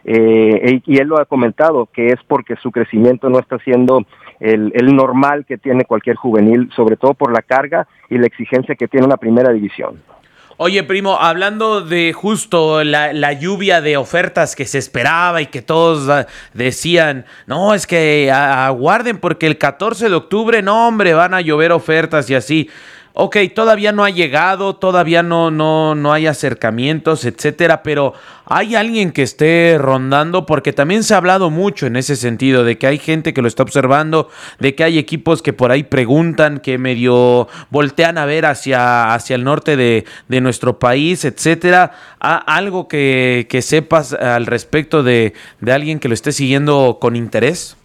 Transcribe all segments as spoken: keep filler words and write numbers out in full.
eh, y él lo ha comentado, que es porque su crecimiento no está siendo el, el normal que tiene cualquier juvenil, sobre todo por la carga y la exigencia que tiene una primera división. Oye, primo, hablando de justo la, la lluvia de ofertas que se esperaba y que todos uh, decían, no, es que aguarden porque el catorce de octubre, no, hombre, van a llover ofertas y así. Ok, todavía no ha llegado, todavía no, no, no hay acercamientos, etcétera, pero ¿hay alguien que esté rondando? Porque también se ha hablado mucho en ese sentido, de que hay gente que lo está observando, de que hay equipos que por ahí preguntan, que medio voltean a ver hacia, hacia el norte de, de nuestro país, etcétera. ¿Algo que, que sepas al respecto de, de alguien que lo esté siguiendo con interés?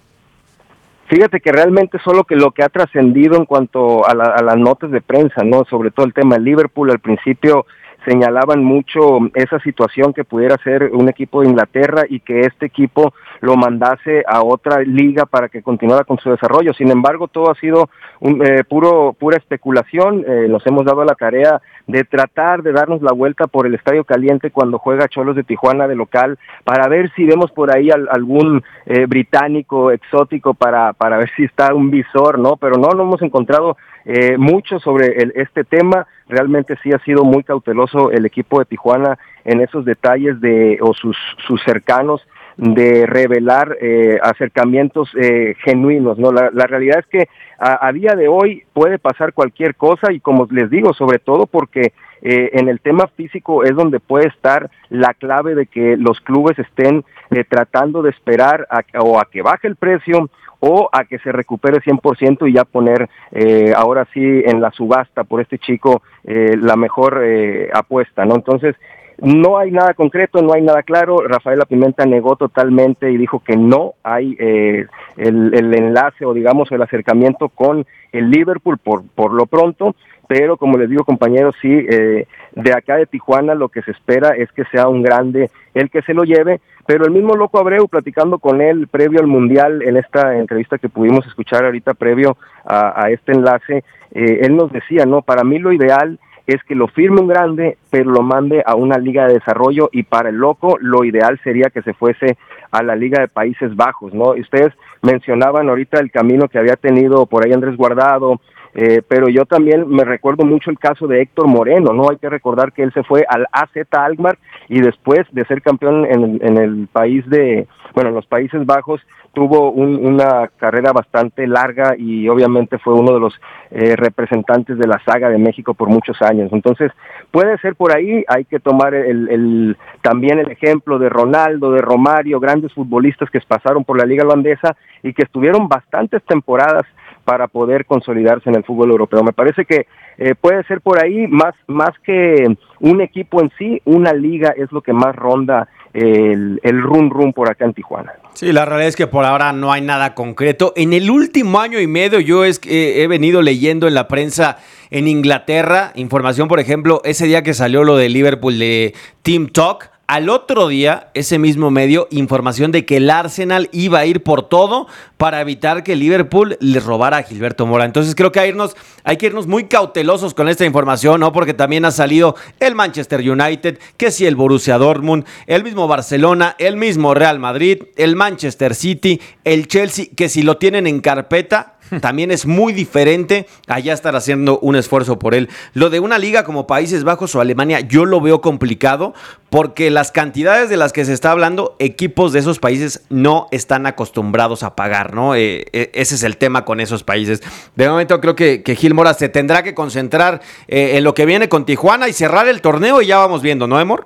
Fíjate que realmente solo que lo que ha trascendido en cuanto a, la, a las notas de prensa, ¿no? Sobre todo el tema de Liverpool, al principio señalaban mucho esa situación que pudiera ser un equipo de Inglaterra y que este equipo lo mandase a otra liga para que continuara con su desarrollo. Sin embargo, todo ha sido un, eh, puro pura especulación. Eh, nos hemos dado la tarea de tratar de darnos la vuelta por el Estadio Caliente cuando juega Xolos de Tijuana de local, para ver si vemos por ahí al, algún eh, británico exótico para, para ver si está un visor, ¿no? Pero no, no hemos encontrado eh, mucho sobre el, este tema. Realmente sí ha sido muy cauteloso el equipo de Tijuana en esos detalles de o sus, sus cercanos de revelar eh, acercamientos eh, genuinos, ¿no? La, la realidad es que a, a día de hoy puede pasar cualquier cosa y como les digo, sobre todo porque eh, en el tema físico es donde puede estar la clave de que los clubes estén eh, tratando de esperar a, o a que baje el precio o a que se recupere cien por ciento y ya poner eh, ahora sí en la subasta por este chico eh, la mejor eh, apuesta, ¿no? Entonces, no hay nada concreto, no hay nada claro. Rafaela Pimenta negó totalmente y dijo que no hay eh, el, el enlace o digamos el acercamiento con el Liverpool por, por lo pronto, pero como les digo compañeros, sí, eh, de acá de Tijuana lo que se espera es que sea un grande el que se lo lleve, pero el mismo Loco Abreu, platicando con él previo al Mundial, en esta entrevista que pudimos escuchar ahorita previo a, a este enlace, eh, él nos decía, no, para mí lo ideal es que lo firme un grande, pero lo mande a una liga de desarrollo, y para el Loco lo ideal sería que se fuese a la Liga de Países Bajos, ¿no? Y ustedes mencionaban ahorita el camino que había tenido por ahí Andrés Guardado, eh, pero yo también me recuerdo mucho el caso de Héctor Moreno, ¿no? Hay que recordar que él se fue al A Z Alkmaar y después de ser campeón en, en el país de, bueno, en los Países Bajos, tuvo un, una carrera bastante larga y obviamente fue uno de los eh, representantes de la saga de México por muchos años. Entonces, puede ser por ahí, hay que tomar el, el también el ejemplo de Ronaldo, de Romario, grandes futbolistas que pasaron por la liga holandesa y que estuvieron bastantes temporadas para poder consolidarse en el fútbol europeo. Me parece que eh, puede ser por ahí, más, más que un equipo en sí, una liga es lo que más ronda el, el rum rum por acá en Tijuana. Sí, la realidad es que por ahora no hay nada concreto. En el último año y medio yo es que he venido leyendo en la prensa en Inglaterra, información, por ejemplo, ese día que salió lo de Liverpool de Team Talk, al otro día, ese mismo medio, información de que el Arsenal iba a ir por todo para evitar que Liverpool le robara a Gilberto Mora. Entonces creo que hay, irnos, hay que irnos muy cautelosos con esta información, ¿no? Porque también ha salido el Manchester United, que sí el Borussia Dortmund, el mismo Barcelona, el mismo Real Madrid, el Manchester City, el Chelsea, que si lo tienen en carpeta, también es muy diferente allá estar haciendo un esfuerzo por él. Lo de una liga como Países Bajos o Alemania, yo lo veo complicado porque las cantidades de las que se está hablando, equipos de esos países no están acostumbrados a pagar, ¿no? Eh, eh, ese es el tema con esos países. De momento creo que, que Gil Mora se tendrá que concentrar eh, en lo que viene con Tijuana y cerrar el torneo y ya vamos viendo, ¿no, Emor?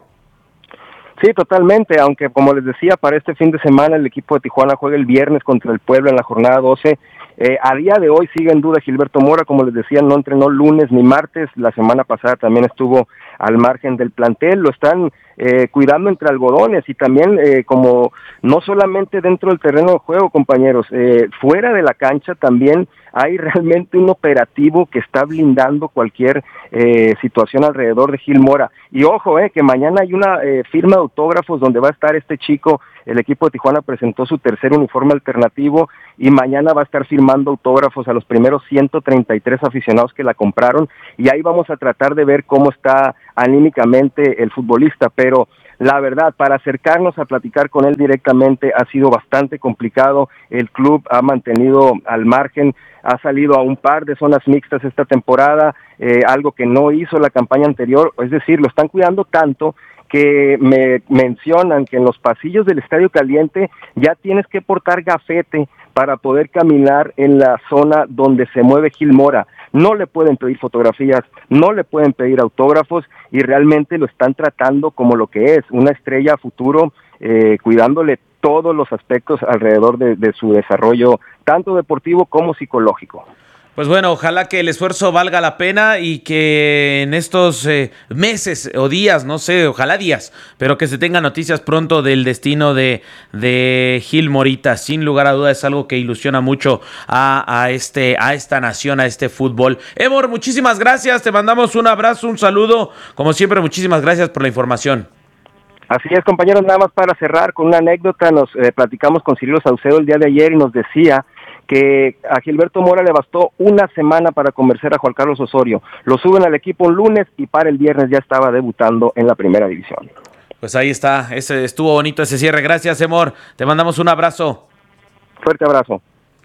Sí, totalmente, aunque como les decía, para este fin de semana el equipo de Tijuana juega el viernes contra el Puebla en la jornada doce. Eh, a día de hoy sigue en duda Gilberto Mora, como les decía, no entrenó lunes ni martes, la semana pasada también estuvo al margen del plantel, lo están eh, cuidando entre algodones y también eh, como no solamente dentro del terreno de juego, compañeros, eh, fuera de la cancha también hay realmente un operativo que está blindando cualquier eh, situación alrededor de Gil Mora. Y ojo, eh, que mañana hay una eh, firma de autógrafos donde va a estar este chico. El equipo de Tijuana presentó su tercer uniforme alternativo y mañana va a estar firmando autógrafos a los primeros ciento treinta y tres aficionados que la compraron, y ahí vamos a tratar de ver cómo está anímicamente el futbolista, pero la verdad, para acercarnos a platicar con él directamente ha sido bastante complicado. El club ha mantenido al margen, ha salido a un par de zonas mixtas esta temporada, eh, algo que no hizo la campaña anterior, es decir, lo están cuidando tanto que me mencionan que en los pasillos del Estadio Caliente ya tienes que portar gafete para poder caminar en la zona donde se mueve Gil Mora. No le pueden pedir fotografías, no le pueden pedir autógrafos y realmente lo están tratando como lo que es, una estrella a futuro, eh, cuidándole todos los aspectos alrededor de, de su desarrollo, tanto deportivo como psicológico. Pues bueno, ojalá que el esfuerzo valga la pena y que en estos eh, meses o días, no sé, ojalá días, pero que se tengan noticias pronto del destino de, de Gil Morita. Sin lugar a dudas es algo que ilusiona mucho a, a, este, a esta nación, a este fútbol. Emor, muchísimas gracias, te mandamos un abrazo, un saludo. Como siempre, muchísimas gracias por la información. Así es, compañeros, nada más para cerrar con una anécdota, nos eh, platicamos con Cirilo Saucedo el día de ayer y nos decía que a Gilberto Mora le bastó una semana para convencer a Juan Carlos Osorio. Lo suben al equipo un lunes y para el viernes ya estaba debutando en la primera división. Pues ahí está, ese estuvo bonito ese cierre. Gracias, Emor. Te mandamos un abrazo. Fuerte abrazo.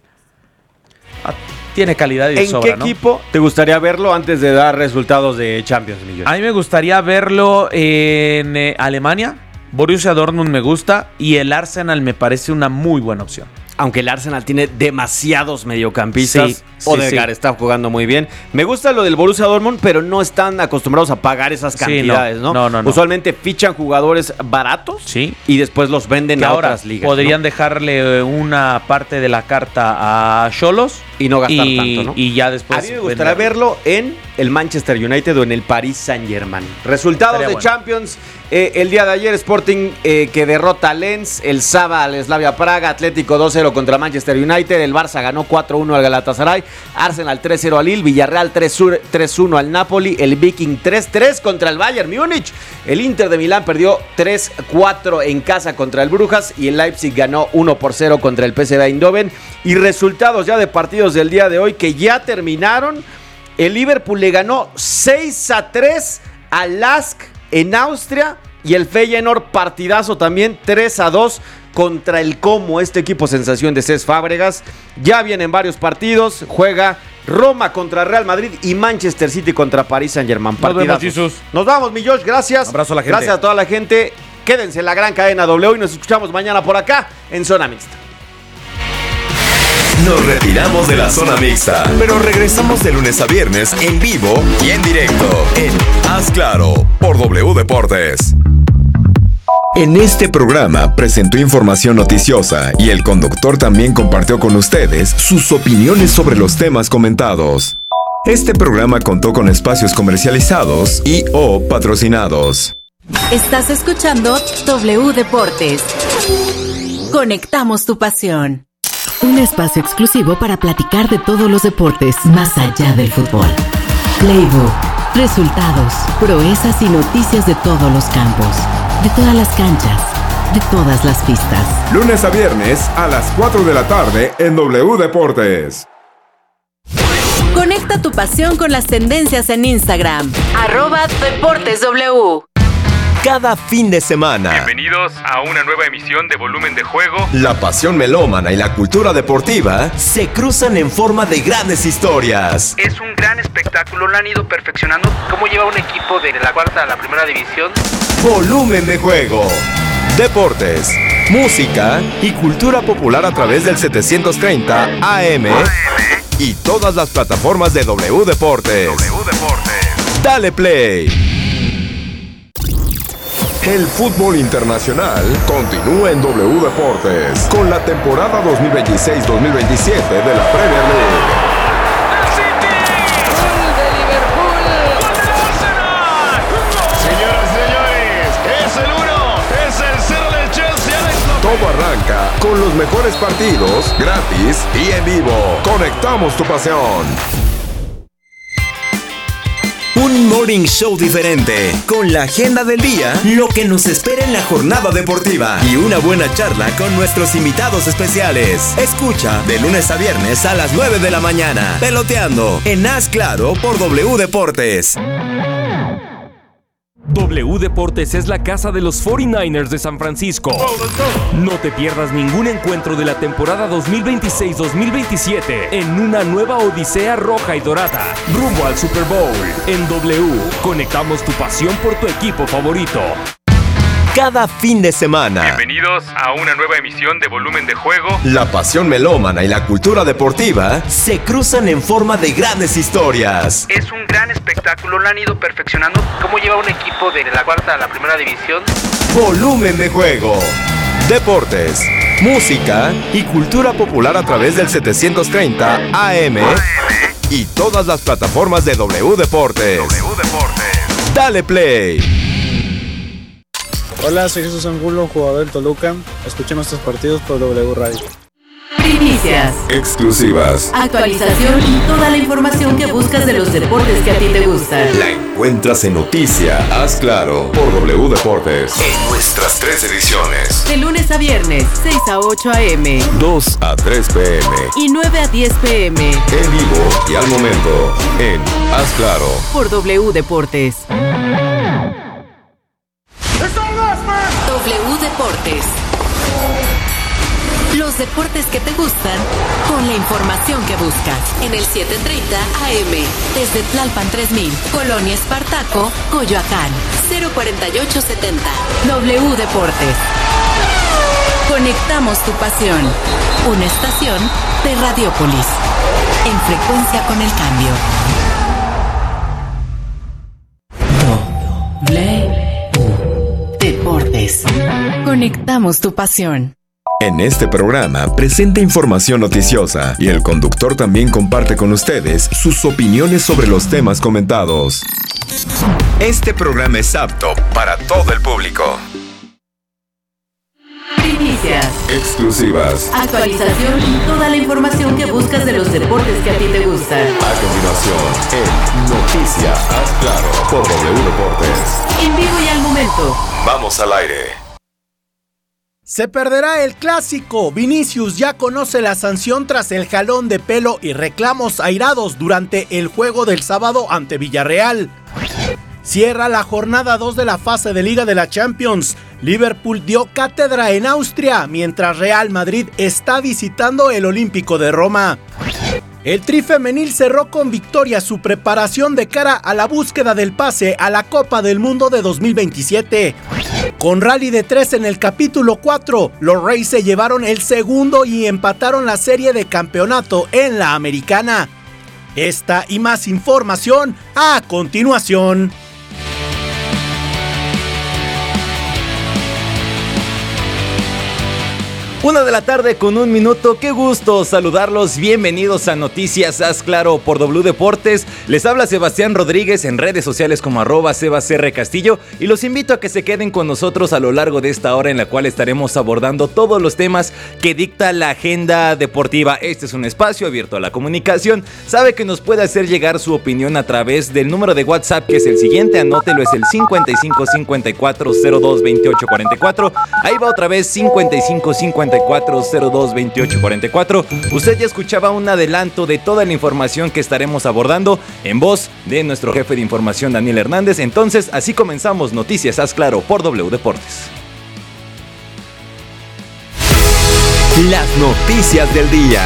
Ah, tiene calidad y de ¿En sobra, qué ¿no? equipo te gustaría verlo antes de dar resultados de Champions, Millón? A mí me gustaría verlo en eh, Alemania. Borussia Dortmund me gusta y el Arsenal me parece una muy buena opción. Aunque el Arsenal tiene demasiados mediocampistas, sí, sí, Odegaard sí. está jugando muy bien. Me gusta lo del Borussia Dortmund, pero no están acostumbrados a pagar esas cantidades, sí, no, no, no, no. Usualmente fichan jugadores baratos sí. y después los venden que a ahora otras ligas. podrían ¿no? dejarle una parte de la carta a Xolos y no gastar y, tanto, ¿no? Y ya después. A mí me gustaría verlo en el Manchester United o en el Paris Saint-Germain. Resultados Estaría de bueno. Champions. Eh, el día de ayer Sporting eh, que derrota a Lens, el Saba al Slavia Praga, Atlético dos cero contra Manchester United, el Barça ganó cuatro uno al Galatasaray, Arsenal tres cero al Lille, Villarreal tres uno al Napoli, el Viking tres tres contra el Bayern Múnich, el Inter de Milán perdió tres cuatro en casa contra el Brujas y el Leipzig ganó uno por cero contra el P S V Eindhoven. Y resultados ya de partidos del día de hoy que ya terminaron. El Liverpool le ganó seis a tres al Lask en Austria y el Feyenoord partidazo también tres a dos contra el Como, este equipo sensación de Cesc Fábregas. Ya vienen varios partidos, juega Roma contra Real Madrid y Manchester City contra Paris Saint-Germain. Nos vemos, Jesús. Nos vamos, mi Josh, gracias. Un abrazo a la gente. Gracias a toda la gente. Quédense en la gran cadena W y nos escuchamos mañana por acá en Zona Mixta. Nos retiramos de la zona mixta, pero regresamos de lunes a viernes en vivo y en directo en Haz Claro por W Deportes. En este programa presentó información noticiosa y el conductor también compartió con ustedes sus opiniones sobre los temas comentados. Este programa contó con espacios comercializados y o patrocinados. Estás escuchando W Deportes. Conectamos tu pasión. Un espacio exclusivo para platicar de todos los deportes más allá del fútbol. Playbook, resultados, proezas y noticias de todos los campos, de todas las canchas, de todas las pistas. Lunes a viernes a las cuatro de la tarde en W Deportes. Conecta tu pasión con las tendencias en Instagram. Arroba Deportes W. Cada fin de semana, Bienvenidos a una nueva emisión de Volumen de Juego. la pasión melómana y la cultura deportiva se cruzan en forma de grandes historias. Es un gran espectáculo, lo han ido perfeccionando. ¿Cómo lleva un equipo de la cuarta a la primera división? Volumen de Juego. Deportes, música y cultura popular a través del setecientos treinta A M y todas las plataformas de W Deportes. W Deportes. Dale play. El fútbol internacional continúa en W Deportes con la temporada dos mil veintiséis dos mil veintisiete de la Premier League. Señoras y señores, es el uno, es el cero del Chelsea. Alex López. Todo arranca con los mejores partidos, gratis y en vivo. Conectamos tu pasión. Un morning show diferente, con la agenda del día, lo que nos espera en la jornada deportiva y una buena charla con nuestros invitados especiales. Escucha de lunes a viernes a las nueve de la mañana, peloteando en Haz Claro por W Deportes. W Deportes es la casa de los cuarenta y nueve ers de San Francisco. No te pierdas ningún encuentro de la temporada dos mil veintiséis dos mil veintisiete en una nueva odisea roja y dorada, rumbo al Super Bowl. En W, conectamos tu pasión por tu equipo favorito. Cada fin de semana. Bienvenidos a una nueva emisión de Volumen de Juego. La pasión melómana y la cultura deportiva se cruzan en forma de grandes historias. Es un gran espectáculo, lo han ido perfeccionando. ¿Cómo lleva un equipo de la cuarta a la primera división? Volumen de Juego. Deportes, música y cultura popular a través del setecientos treinta A M y todas las plataformas de W Deportes. W Deportes. Dale play. Hola, soy Jesús Angulo, jugador del Toluca. Escuchen nuestros partidos por W Radio. Primicias, Exclusivas. actualización y toda la información que buscas de los deportes que a ti te gustan. La encuentras en Noticia, Haz Claro, por W Deportes. En nuestras tres ediciones. De lunes a viernes, seis a ocho a eme dos a tres pe eme. y nueve a diez pe eme. En vivo y al momento, en Haz Claro. Por W Deportes. W Deportes. Los deportes que te gustan con la información que buscas. En el setecientos treinta A M. Desde Tlalpan tres mil, Colonia Espartaco, Coyoacán. cero cuarenta y ocho setenta. W Deportes. Conectamos tu pasión. Una estación de Radiópolis. En frecuencia con el cambio. W Deportes. Conectamos tu pasión. En este programa presenta información noticiosa y el conductor también comparte con ustedes sus opiniones sobre los temas comentados. Este programa es apto para todo el público. Primicias, Exclusivas. actualización y toda la información que buscas de los deportes que a ti te gustan. A continuación, en Noticia, Haz Claro, por W Deportes. En vivo y al momento. Vamos al aire. Se perderá el clásico. Vinicius ya conoce la sanción tras el jalón de pelo y reclamos airados durante el juego del sábado ante Villarreal. Cierra la jornada dos de la fase de Liga de la Champions. Liverpool dio cátedra en Austria, mientras Real Madrid está visitando el Olímpico de Roma. El Tri femenil cerró con victoria su preparación de cara a la búsqueda del pase a la Copa del Mundo de dos mil veintisiete. Con rally de tres en el capítulo cuatro, los Rays se llevaron el segundo y empataron la serie de campeonato en la Americana. Esta y más información a continuación. Una de la tarde con un minuto, qué gusto saludarlos, bienvenidos a Noticias Haz Claro por W Deportes. Les habla Sebastián Rodríguez en redes sociales como arroba sebacr Castillo y los invito a que se queden con nosotros a lo largo de esta hora en la cual estaremos abordando todos los temas que dicta la agenda deportiva. Este es un espacio abierto a la comunicación, sabe que nos puede hacer llegar su opinión a través del número de WhatsApp que es el siguiente, anótelo, es el cincuenta y cinco cincuenta y cuatro cero dos veintiocho cuarenta y cuatro, ahí va otra vez cincuenta y cinco cincuenta y cuatro cero dos veintiocho cuarenta y cuatro. Usted ya escuchaba un adelanto de toda la información que estaremos abordando en voz de nuestro jefe de información Daniel Hernández. Entonces así comenzamos Noticias Haz Claro por W Deportes. Las noticias del día.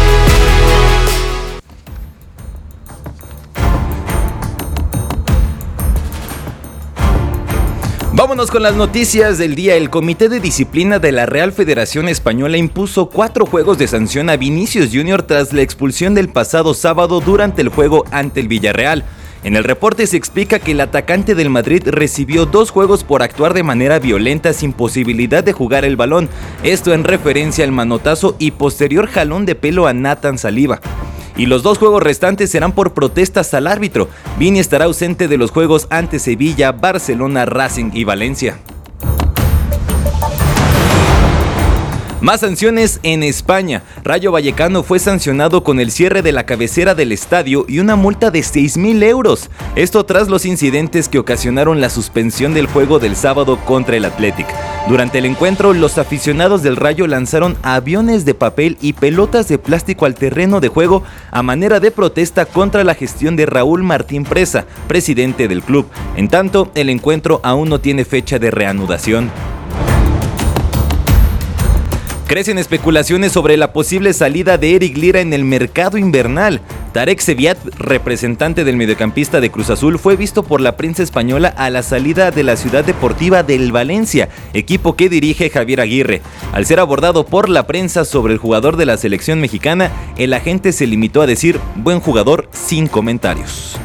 Vámonos con las noticias del día. El Comité de Disciplina de la Real Federación Española impuso cuatro juegos de sanción a Vinicius Junior tras la expulsión del pasado sábado durante el juego ante el Villarreal. En el reporte se explica que el atacante del Madrid recibió dos juegos por actuar de manera violenta sin posibilidad de jugar el balón, esto en referencia al manotazo y posterior jalón de pelo a Nathan Saliba. Y los dos juegos restantes serán por protestas al árbitro. Vini estará ausente de los juegos ante Sevilla, Barcelona, Racing y Valencia. Más sanciones en España. Rayo Vallecano fue sancionado con el cierre de la cabecera del estadio y una multa de seis mil euros. Esto tras los incidentes que ocasionaron la suspensión del juego del sábado contra el Athletic. Durante el encuentro, los aficionados del Rayo lanzaron aviones de papel y pelotas de plástico al terreno de juego a manera de protesta contra la gestión de Raúl Martín Presa, presidente del club. En tanto, el encuentro aún no tiene fecha de reanudación. Crecen especulaciones sobre la posible salida de Eric Lira en el mercado invernal. Tarek Seviat, representante del mediocampista de Cruz Azul, fue visto por la prensa española a la salida de la Ciudad Deportiva del Valencia, equipo que dirige Javier Aguirre. Al ser abordado por la prensa sobre el jugador de la selección mexicana, el agente se limitó a decir "buen jugador", sin comentarios.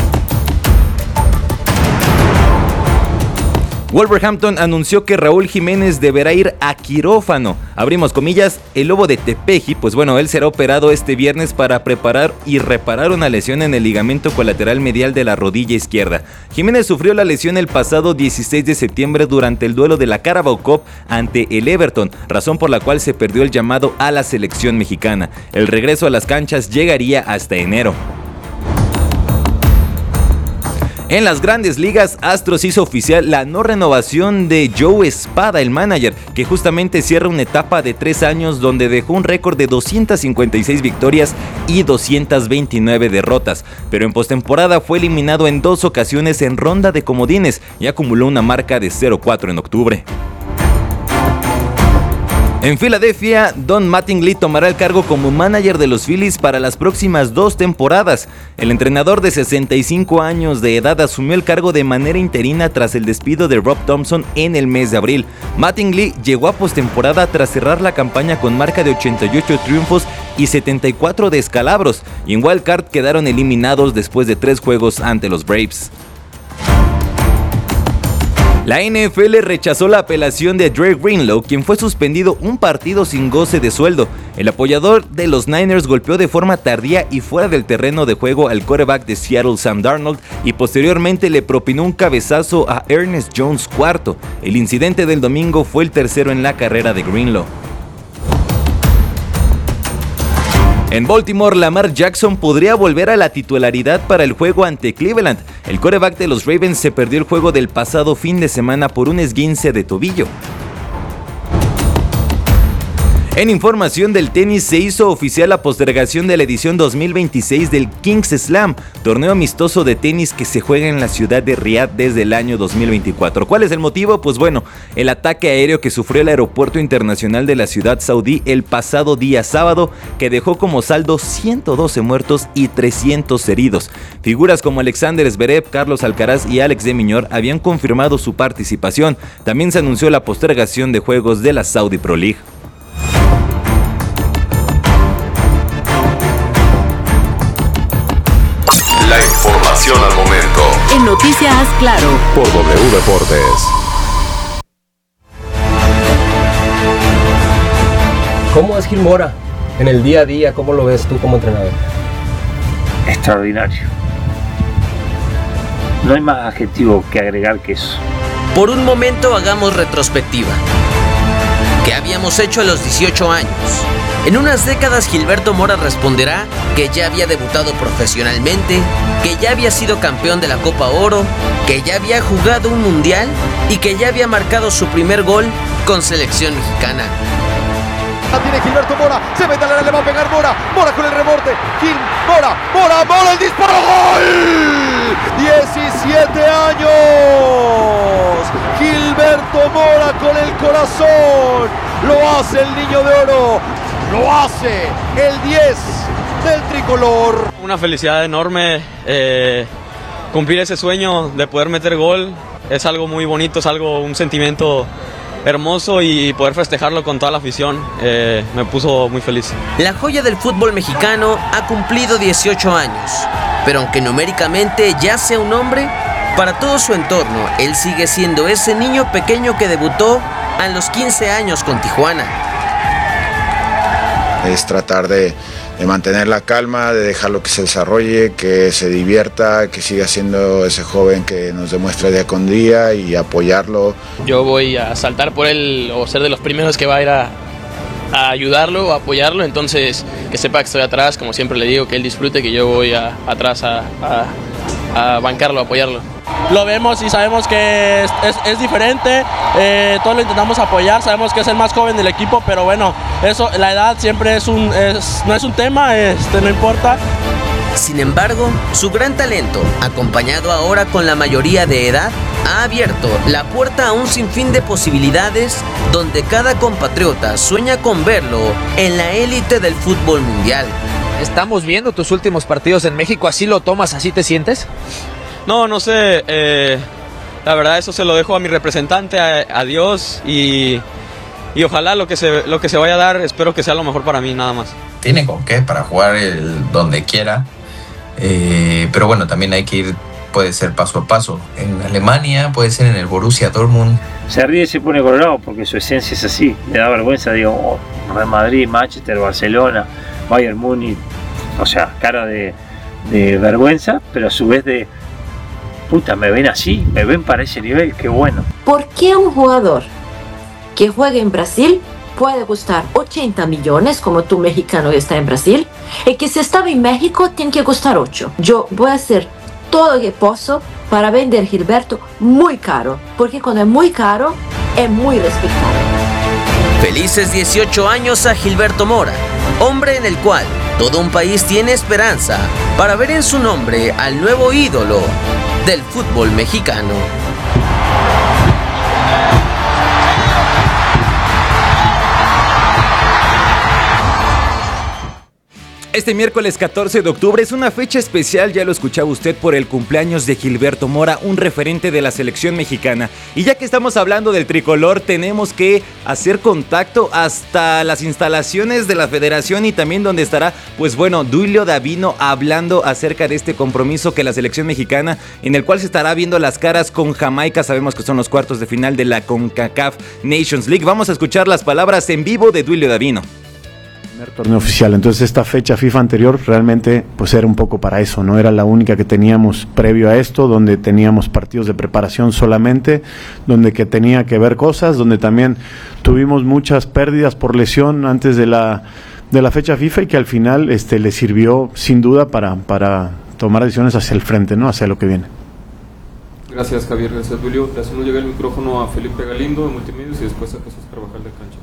Wolverhampton anunció que Raúl Jiménez deberá ir a quirófano. Abrimos comillas, el Lobo de Tepeji, pues bueno, él será operado este viernes para preparar y reparar una lesión en el ligamento colateral medial de la rodilla izquierda. Jiménez sufrió la lesión el pasado dieciséis de septiembre durante el duelo de la Carabao Cup ante el Everton, razón por la cual se perdió el llamado a la selección mexicana. El regreso a las canchas llegaría hasta enero. En las grandes ligas, Astros hizo oficial la no renovación de Joe Espada, el manager, que justamente cierra una etapa de tres años donde dejó un récord de doscientas cincuenta y seis victorias y doscientas veintinueve derrotas, pero en postemporada fue eliminado en dos ocasiones en ronda de comodines y acumuló una marca de cero cuatro en octubre. En Filadelfia, Don Mattingly tomará el cargo como manager de los Phillies para las próximas dos temporadas. El entrenador de sesenta y cinco años de edad asumió el cargo de manera interina tras el despido de Rob Thompson en el mes de abril. Mattingly llegó a postemporada tras cerrar la campaña con marca de ochenta y ocho triunfos y setenta y cuatro descalabros, y en Wild Card quedaron eliminados después de tres juegos ante los Braves. La N F L rechazó la apelación de Dre Greenlaw, quien fue suspendido un partido sin goce de sueldo. El apoyador de los Niners golpeó de forma tardía y fuera del terreno de juego al quarterback de Seattle, Sam Darnold, y posteriormente le propinó un cabezazo a Ernest Jones cuarto. El incidente del domingo fue el tercero en la carrera de Greenlaw. En Baltimore, Lamar Jackson podría volver a la titularidad para el juego ante Cleveland. El quarterback de los Ravens se perdió el juego del pasado fin de semana por un esguince de tobillo. En información del tenis, se hizo oficial la postergación de la edición dos mil veintiséis del Kings Slam, torneo amistoso de tenis que se juega en la ciudad de Riad desde el año dos mil veinticuatro. ¿Cuál es el motivo? Pues bueno, el ataque aéreo que sufrió el aeropuerto internacional de la ciudad saudí el pasado día sábado, que dejó como saldo ciento doce muertos y trescientos heridos. Figuras como Alexander Zverev, Carlos Alcaraz y Alex de Minaur habían confirmado su participación. También se anunció la postergación de juegos de la Saudi Pro League. La información al momento. En Noticias Claro. Por W Deportes. ¿Cómo es Gil Mora en el día a día? ¿Cómo lo ves tú como entrenador? Extraordinario. No hay más adjetivo que agregar que eso. Por un momento hagamos retrospectiva. ¿Qué habíamos hecho a los dieciocho años? En unas décadas Gilberto Mora responderá que ya había debutado profesionalmente, que ya había sido campeón de la Copa Oro, que ya había jugado un mundial y que ya había marcado su primer gol con selección mexicana. La tiene Gilberto Mora, se mete al área, le va a pegar Mora, Mora con el rebote, Gil, Mora, Mora, Mora, el disparo, ¡gol! diecisiete años, Gilberto Mora con el corazón, lo hace el niño de oro, lo hace el diez del tricolor. Una felicidad enorme, eh, cumplir ese sueño de poder meter gol, es algo muy bonito, es algo, un sentimiento hermoso, y poder festejarlo con toda la afición eh, me puso muy feliz. La joya del fútbol mexicano ha cumplido dieciocho años, pero aunque numéricamente ya sea un hombre, para todo su entorno, él sigue siendo ese niño pequeño que debutó a los quince años con Tijuana. Es tratar de, de mantener la calma, de dejarlo que se desarrolle, que se divierta, que siga siendo ese joven que nos demuestra día con día, y apoyarlo. Yo voy a saltar por él o ser de los primeros que va a ir a, a ayudarlo, a apoyarlo, entonces que sepa que estoy atrás, como siempre le digo, que él disfrute, que yo voy a, atrás a, a, a bancarlo, a apoyarlo. Lo vemos y sabemos que es, es, es diferente, eh, todos lo intentamos apoyar, sabemos que es el más joven del equipo, pero bueno, eso, la edad siempre es un, es, no es un tema, este, no importa. Sin embargo, su gran talento, acompañado ahora con la mayoría de edad, ha abierto la puerta a un sinfín de posibilidades donde cada compatriota sueña con verlo en la élite del fútbol mundial. Estamos viendo tus últimos partidos en México, ¿así lo tomas, así te sientes? No, no sé, eh, la verdad eso se lo dejo a mi representante, a, a Dios, y, y ojalá lo que, se, lo que se vaya a dar, espero que sea lo mejor para mí, nada más. Tiene con qué para jugar el, donde quiera, eh, pero bueno, también hay que ir, puede ser paso a paso. En Alemania, puede ser en el Borussia Dortmund. Se ríe y se pone colorado porque su esencia es así, le da vergüenza, digo, oh, Real Madrid, Manchester, Barcelona, Bayern Múnich, o sea, cara de, de vergüenza, pero a su vez de puta, me ven así, me ven para ese nivel, qué bueno. ¿Por qué un jugador que juega en Brasil puede costar ochenta millones, como tú mexicano que está en Brasil, y que si estaba en México tiene que costar ocho? Yo voy a hacer todo lo que puedo para vender Gilberto muy caro, porque cuando es muy caro, es muy respetado. Felices dieciocho años a Gilberto Mora, hombre en el cual todo un país tiene esperanza para ver en su nombre al nuevo ídolo del fútbol mexicano. Este miércoles catorce de octubre es una fecha especial, ya lo escuchaba usted, por el cumpleaños de Gilberto Mora, un referente de la selección mexicana. Y ya que estamos hablando del tricolor, tenemos que hacer contacto hasta las instalaciones de la federación y también donde estará, pues bueno, Duilio Davino hablando acerca de este compromiso que la selección mexicana, en el cual se estará viendo las caras con Jamaica. Sabemos que son los cuartos de final de la CONCACAF Nations League. Vamos a escuchar las palabras en vivo de Duilio Davino. Primer torneo oficial, entonces esta fecha FIFA anterior realmente pues era un poco para eso, no era la única que teníamos previo a esto, donde teníamos partidos de preparación solamente, donde que tenía que ver cosas, donde también tuvimos muchas pérdidas por lesión antes de la de la fecha FIFA y que al final este le sirvió sin duda para, para tomar decisiones hacia el frente, ¿no? Hacia lo que viene. Gracias Javier, gracias Julio. Le hacemos llegar el micrófono a Felipe Galindo de Multimedios y después a Jesús Carvajal de Cancha.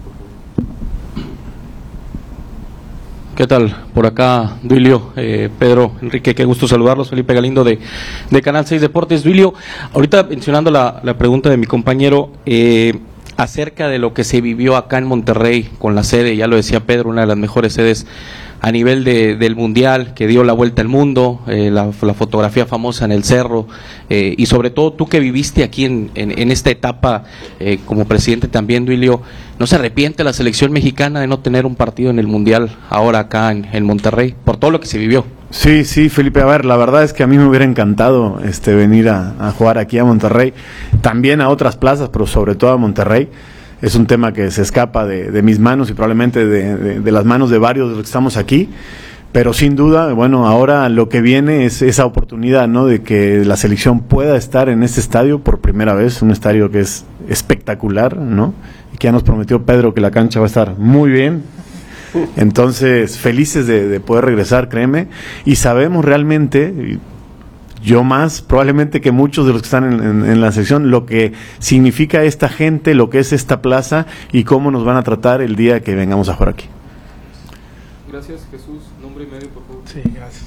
¿Qué tal? Por acá, Duilio, eh, Pedro, Enrique, qué gusto saludarlos. Felipe Galindo de, de Canal seis Deportes. Duilio, ahorita mencionando la, la pregunta de mi compañero eh, acerca de lo que se vivió acá en Monterrey con la sede, ya lo decía Pedro, una de las mejores sedes a nivel de, del Mundial, que dio la vuelta al mundo, eh, la, la fotografía famosa en el Cerro, eh, y sobre todo tú que viviste aquí en, en, en esta etapa eh, como presidente también, Duilio, ¿no se arrepiente la selección mexicana de no tener un partido en el Mundial ahora acá en, en Monterrey, por todo lo que se vivió? Sí, sí, Felipe, a ver, la verdad es que a mí me hubiera encantado este, venir a, a jugar aquí a Monterrey, también a otras plazas, pero sobre todo a Monterrey. Es un tema que se escapa de, de mis manos y probablemente de, de, de las manos de varios de los que estamos aquí, pero sin duda, bueno, ahora lo que viene es esa oportunidad, ¿no?, de que la selección pueda estar en este estadio por primera vez, un estadio que es espectacular, ¿no?, y que ya nos prometió Pedro que la cancha va a estar muy bien. Entonces, felices de, de poder regresar, créeme, y sabemos realmente, yo más probablemente que muchos de los que están en, en, en la sección, lo que significa esta gente, lo que es esta plaza y cómo nos van a tratar el día que vengamos a jugar aquí. Gracias, Jesús. Nombre y medio, por favor. Sí, gracias.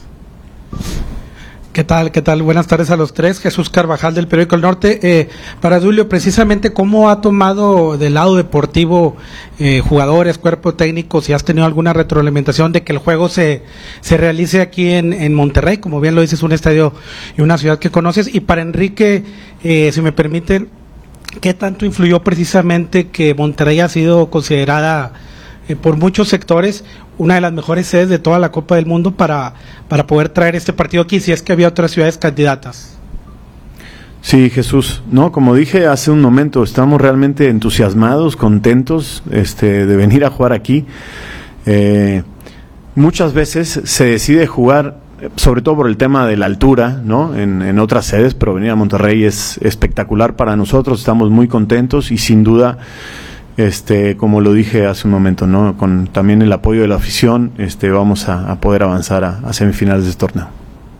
¿Qué tal? ¿Qué tal? Buenas tardes a los tres. Jesús Carvajal del Periódico El Norte. Eh, para Duilio, precisamente, ¿cómo ha tomado del lado deportivo eh, jugadores, cuerpo técnico, si has tenido alguna retroalimentación de que el juego se, se realice aquí en, en Monterrey? Como bien lo dices, un estadio y una ciudad que conoces. Y para Enrique, eh, si me permiten, ¿qué tanto influyó precisamente que Monterrey ha sido considerada eh, por muchos sectores una de las mejores sedes de toda la Copa del Mundo para, para poder traer este partido aquí, si es que había otras ciudades candidatas? Sí, Jesús, no, como dije hace un momento, estamos realmente entusiasmados, contentos este, de venir a jugar aquí. Eh, muchas veces se decide jugar, sobre todo por el tema de la altura, ¿no?, en, en otras sedes, pero venir a Monterrey es espectacular para nosotros, estamos muy contentos y sin duda este, como lo dije hace un momento, ¿no? Con también el apoyo de la afición, este, vamos a, a poder avanzar a, a semifinales de este torneo.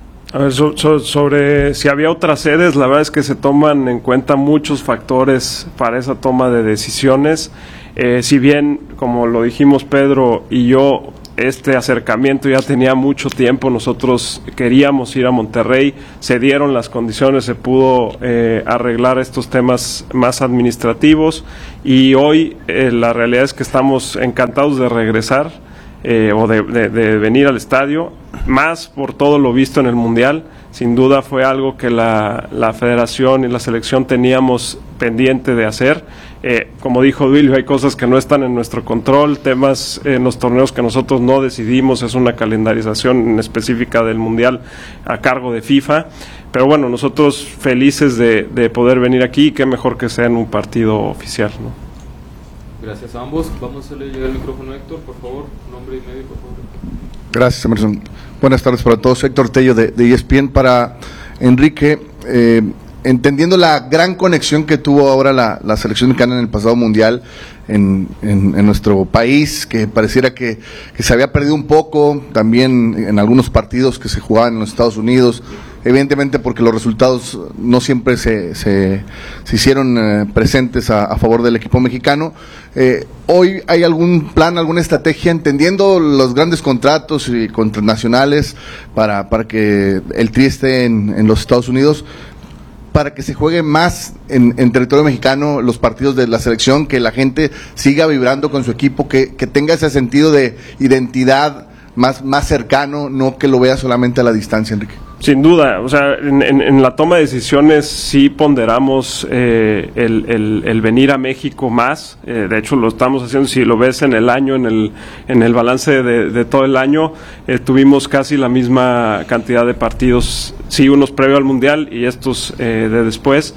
A ver, so, so, sobre si había otras sedes, la verdad es que se toman en cuenta muchos factores para esa toma de decisiones. Eh, si bien, como lo dijimos Pedro y yo, este acercamiento ya tenía mucho tiempo, nosotros queríamos ir a Monterrey, se dieron las condiciones, se pudo eh, arreglar estos temas más administrativos y hoy eh, la realidad es que estamos encantados de regresar. Eh, o de, de, de venir al estadio, más por todo lo visto en el Mundial. Sin duda fue algo que la, la federación y la selección teníamos pendiente de hacer. Eh, como dijo Duilio, hay cosas que no están en nuestro control, temas en los torneos que nosotros no decidimos, es una calendarización específica del Mundial a cargo de FIFA. Pero bueno, nosotros felices de, de poder venir aquí, y qué mejor que sea en un partido oficial, ¿no? Gracias a ambos. Vamos a hacerle llegar el micrófono a Héctor, por favor. Nombre y medio, por favor. Gracias, Emerson. Buenas tardes para todos. Héctor Tello de, de E S P N. Para Enrique, eh, entendiendo la gran conexión que tuvo ahora la, la selección mexicana en el pasado mundial en, en, en nuestro país, que pareciera que, que se había perdido un poco, también en algunos partidos que se jugaban en los Estados Unidos, evidentemente porque los resultados no siempre se, se, se hicieron eh, presentes a, a favor del equipo mexicano. Eh, hoy hay algún plan, alguna estrategia, entendiendo los grandes contratos y contratos nacionales para, para que el Tri esté en, en los Estados Unidos, para que se juegue más en, en territorio mexicano los partidos de la selección, que la gente siga vibrando con su equipo, que, que tenga ese sentido de identidad más, más cercano, no que lo vea solamente a la distancia, Enrique. Sin duda, o sea, en, en, en la toma de decisiones sí ponderamos eh, el, el, el venir a México más, eh, de hecho lo estamos haciendo, si lo ves en el año, en el, en el balance de, de todo el año, eh, tuvimos casi la misma cantidad de partidos, sí, unos previo al Mundial y estos eh, de después.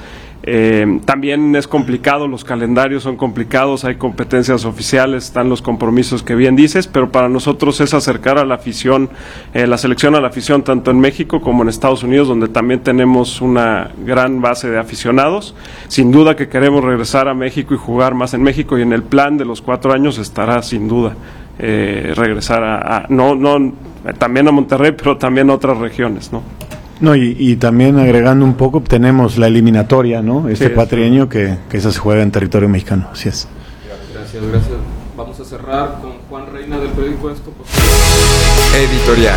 Eh, también es complicado, los calendarios son complicados, hay competencias oficiales, están los compromisos que bien dices, pero para nosotros es acercar a la afición, eh, la selección a la afición tanto en México como en Estados Unidos, donde también tenemos una gran base de aficionados. Sin duda que queremos regresar a México y jugar más en México, y en el plan de los cuatro años estará sin duda eh, regresar a, a no, no, también a Monterrey, pero también a otras regiones, ¿no? No, y, y también agregando un poco, tenemos la eliminatoria, ¿no? Este sí, cuatrienio que, que esa se juega en territorio mexicano, así es. Gracias, gracias. Vamos a cerrar con Juan Reina del periódico Esto, por favor. Editorial.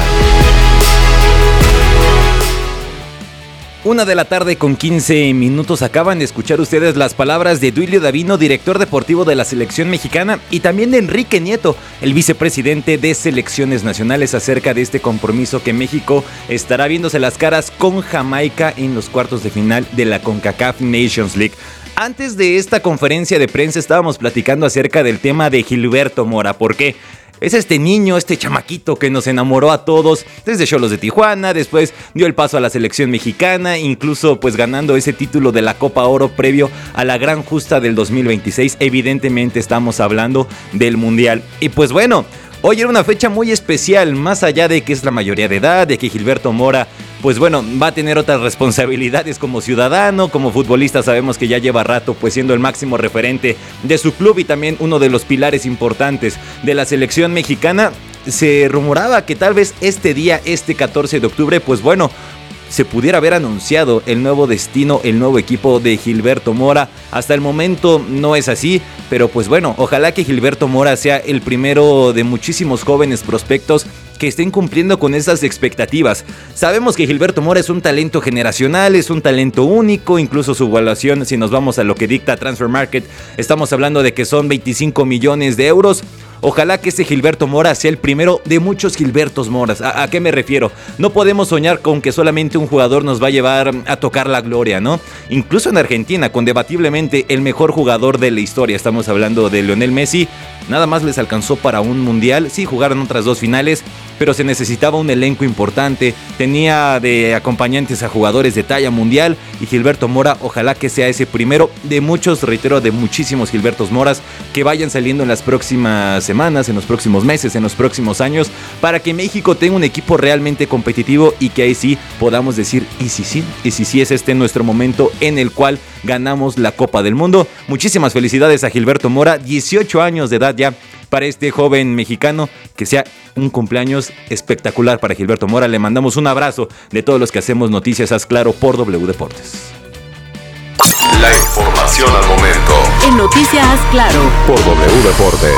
Una de la tarde con quince minutos. Acaban de escuchar ustedes las palabras de Duilio Davino, director deportivo de la selección mexicana, y también de Enrique Nieto, el vicepresidente de selecciones nacionales, acerca de este compromiso que México estará viéndose las caras con Jamaica en los cuartos de final de la CONCACAF Nations League. Antes de esta conferencia de prensa estábamos platicando acerca del tema de Gilberto Mora. ¿Por qué? Es este niño, este chamaquito que nos enamoró a todos desde Xolos de Tijuana, después dio el paso a la selección mexicana, incluso pues ganando ese título de la Copa Oro previo a la gran justa del dos mil veintiséis. Evidentemente estamos hablando del Mundial. Y pues bueno, hoy era una fecha muy especial, más allá de que es la mayoría de edad, de que Gilberto Mora, pues bueno, va a tener otras responsabilidades como ciudadano, como futbolista. Sabemos que ya lleva rato pues siendo el máximo referente de su club y también uno de los pilares importantes de la selección mexicana. Se rumoraba que tal vez este día, este catorce de octubre, pues bueno, se pudiera haber anunciado el nuevo destino, el nuevo equipo de Gilberto Mora. Hasta el momento no es así, pero pues bueno, ojalá que Gilberto Mora sea el primero de muchísimos jóvenes prospectos que estén cumpliendo con esas expectativas. Sabemos que Gilberto Mora es un talento generacional, es un talento único, incluso su evaluación, si nos vamos a lo que dicta Transfer Market, estamos hablando de que son veinticinco millones de euros. Ojalá que ese Gilberto Mora sea el primero de muchos Gilbertos Moras. ¿A, a qué me refiero? No podemos soñar con que solamente un jugador nos va a llevar a tocar la gloria, ¿no? Incluso en Argentina, con debatiblemente el mejor jugador de la historia, estamos hablando de Lionel Messi, nada más les alcanzó para un mundial. Sí, jugaron otras dos finales, pero se necesitaba un elenco importante, tenía de acompañantes a jugadores de talla mundial y Gilberto Mora, ojalá que sea ese primero de muchos, reitero, de muchísimos Gilbertos Moras que vayan saliendo en las próximas semanas, en los próximos meses, en los próximos años, para que México tenga un equipo realmente competitivo y que ahí sí podamos decir, y si sí, y si sí es este nuestro momento en el cual ganamos la Copa del Mundo. Muchísimas felicidades a Gilberto Mora, dieciocho años de edad ya para este joven mexicano, que sea un cumpleaños espectacular para Gilberto Mora. Le mandamos un abrazo de todos los que hacemos Noticias Haz Claro por W Deportes. La información al momento en Noticias Haz Claro por W Deportes.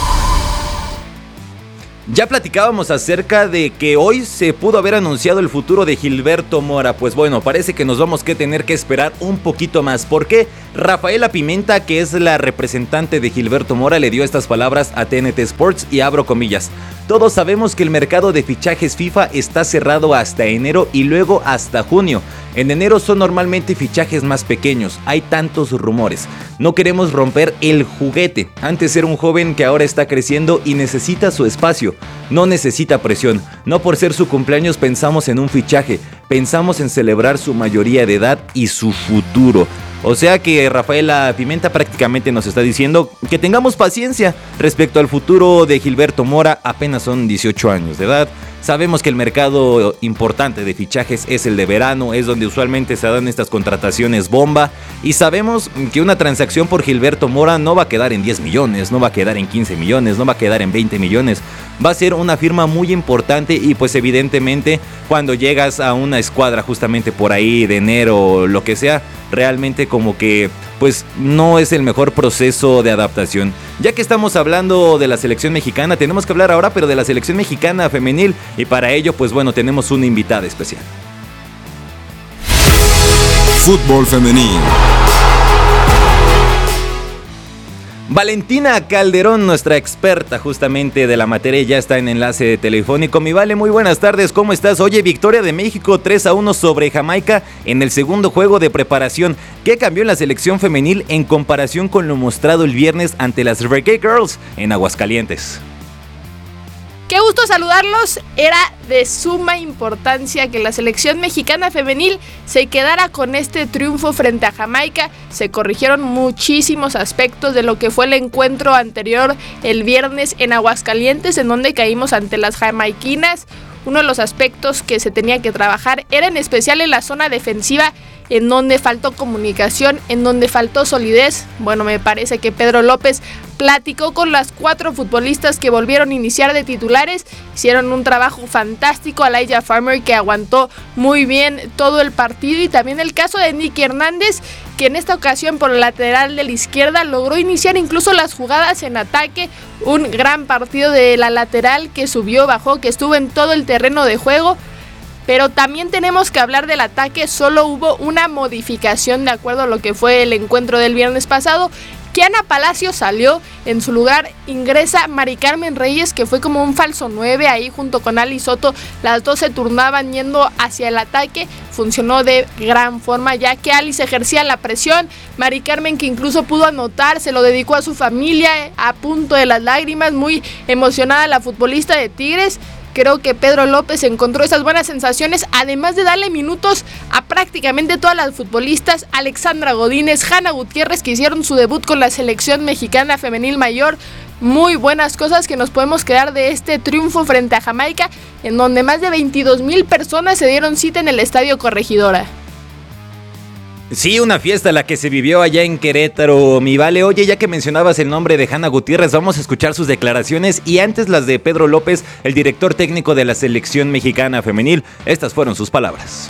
Ya platicábamos acerca de que hoy se pudo haber anunciado el futuro de Gilberto Mora. Pues bueno, parece que nos vamos a tener que esperar un poquito más. ¿Por qué? Rafaela Pimenta, que es la representante de Gilberto Mora, le dio estas palabras a T N T Sports y abro comillas. Todos sabemos que el mercado de fichajes FIFA está cerrado hasta enero y luego hasta junio. En enero son normalmente fichajes más pequeños, hay tantos rumores. No queremos romper el juguete. Antes era un joven que ahora está creciendo y necesita su espacio. No necesita presión. No por ser su cumpleaños pensamos en un fichaje. Pensamos en celebrar su mayoría de edad y su futuro. O sea que Rafaela Pimenta prácticamente nos está diciendo que tengamos paciencia respecto al futuro de Gilberto Mora. Apenas son dieciocho años de edad. Sabemos que el mercado importante de fichajes es el de verano, es donde usualmente se dan estas contrataciones bomba. Y sabemos que una transacción por Gilberto Mora no va a quedar en diez millones, no va a quedar en quince millones, no va a quedar en veinte millones. Va a ser una firma muy importante y pues evidentemente cuando llegas a una escuadra justamente por ahí de enero o lo que sea, realmente como que pues no es el mejor proceso de adaptación. Ya que estamos hablando de la selección mexicana, tenemos que hablar ahora pero de la selección mexicana femenil y para ello pues bueno tenemos una invitada especial. Fútbol femenil. Valentina Calderón, nuestra experta justamente de la materia, ya está en enlace telefónico. Mi Vale, muy buenas tardes, ¿cómo estás? Oye, victoria de México tres a uno sobre Jamaica en el segundo juego de preparación. ¿Qué cambió en la selección femenil en comparación con lo mostrado el viernes ante las Reggae Girls en Aguascalientes? Qué gusto saludarlos, era de suma importancia que la selección mexicana femenil se quedara con este triunfo frente a Jamaica. Se corrigieron muchísimos aspectos de lo que fue el encuentro anterior el viernes en Aguascalientes, en donde caímos ante las jamaiquinas. Uno de los aspectos que se tenía que trabajar era en especial en la zona defensiva, en donde faltó comunicación, en donde faltó solidez. Bueno, me parece que Pedro López platicó con las cuatro futbolistas que volvieron a iniciar de titulares, hicieron un trabajo fantástico. Alayja Farmer, que aguantó muy bien todo el partido, y también el caso de Nicky Hernández, que en esta ocasión por el lateral de la izquierda logró iniciar incluso las jugadas en ataque. Un gran partido de la lateral que subió, bajó, que estuvo en todo el terreno de juego. Pero también tenemos que hablar del ataque. Solo hubo una modificación de acuerdo a lo que fue el encuentro del viernes pasado. Kiana Palacio salió, en su lugar ingresa Mari Carmen Reyes, que fue como un falso nueve ahí junto con Ali Soto. Las dos se turnaban yendo hacia el ataque. Funcionó de gran forma, ya que Alice ejercía la presión. Mari Carmen, que incluso pudo anotar, se lo dedicó a su familia a punto de las lágrimas, muy emocionada la futbolista de Tigres. Creo que Pedro López encontró esas buenas sensaciones, además de darle minutos a prácticamente todas las futbolistas. Alexandra Godínez, Hanna Gutiérrez, que hicieron su debut con la selección mexicana femenil mayor. Muy buenas cosas que nos podemos quedar de este triunfo frente a Jamaica, en donde más de veintidós mil personas se dieron cita en el Estadio Corregidora. Sí, una fiesta la que se vivió allá en Querétaro, mi Vale. Oye, ya que mencionabas el nombre de Hanna Gutiérrez, vamos a escuchar sus declaraciones y antes las de Pedro López, el director técnico de la selección mexicana femenil. Estas fueron sus palabras.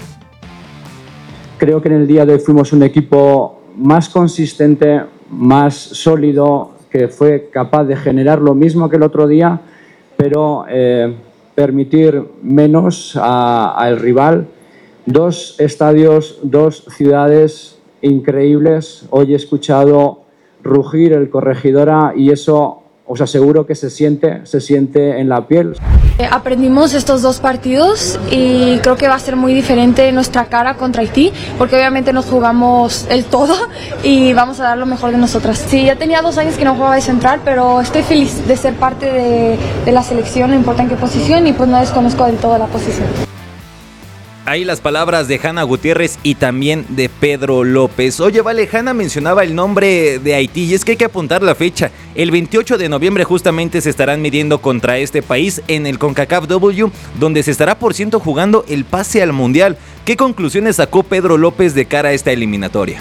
Creo que en el día de hoy fuimos un equipo más consistente, más sólido, que fue capaz de generar lo mismo que el otro día, pero eh, permitir menos al rival. Dos estadios, dos ciudades increíbles. Hoy he escuchado rugir el Corregidora y eso os aseguro que se siente, se siente en la piel. Eh, aprendimos estos dos partidos y creo que va a ser muy diferente nuestra cara contra Haití, porque obviamente nos jugamos el todo y vamos a dar lo mejor de nosotras. Sí, ya tenía dos años que no jugaba de central, pero estoy feliz de ser parte de, de la selección, no importa en qué posición, y pues no desconozco del todo la posición. Ahí las palabras de Hanna Gutiérrez y también de Pedro López. Oye, vale, Hanna mencionaba el nombre de Haití y es que hay que apuntar la fecha. El veintiocho de noviembre justamente se estarán midiendo contra este país en el CONCACAF W, donde se estará por ciento jugando el pase al Mundial. ¿Qué conclusiones sacó Pedro López de cara a esta eliminatoria?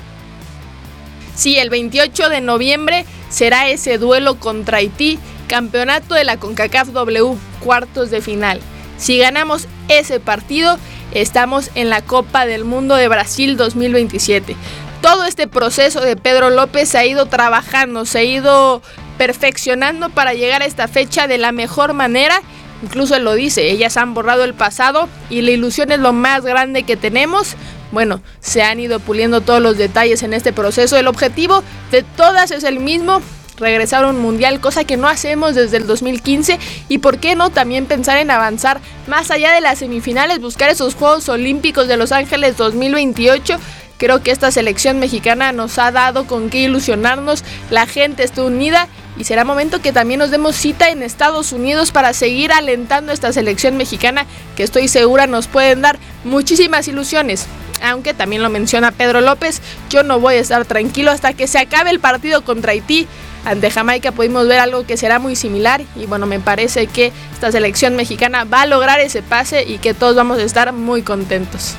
Sí, el veintiocho de noviembre será ese duelo contra Haití, campeonato de la CONCACAF W, cuartos de final. Si ganamos ese partido, estamos en la Copa del Mundo de Brasil dos mil veintisiete. Todo este proceso de Pedro López se ha ido trabajando, se ha ido perfeccionando para llegar a esta fecha de la mejor manera. Incluso él lo dice, ellas han borrado el pasado y la ilusión es lo más grande que tenemos. Bueno, se han ido puliendo todos los detalles en este proceso. El objetivo de todas es el mismo: regresar a un mundial, cosa que no hacemos desde el dos mil quince, y por qué no también pensar en avanzar más allá de las semifinales, buscar esos Juegos Olímpicos de Los Ángeles dos mil veintiocho. Creo que esta selección mexicana nos ha dado con qué ilusionarnos, la gente está unida y será momento que también nos demos cita en Estados Unidos para seguir alentando a esta selección mexicana, que estoy segura nos pueden dar muchísimas ilusiones. Aunque también lo menciona Pedro López, yo no voy a estar tranquilo hasta que se acabe el partido contra Haití. Ante Jamaica pudimos ver algo que será muy similar y bueno, me parece que esta selección mexicana va a lograr ese pase y que todos vamos a estar muy contentos.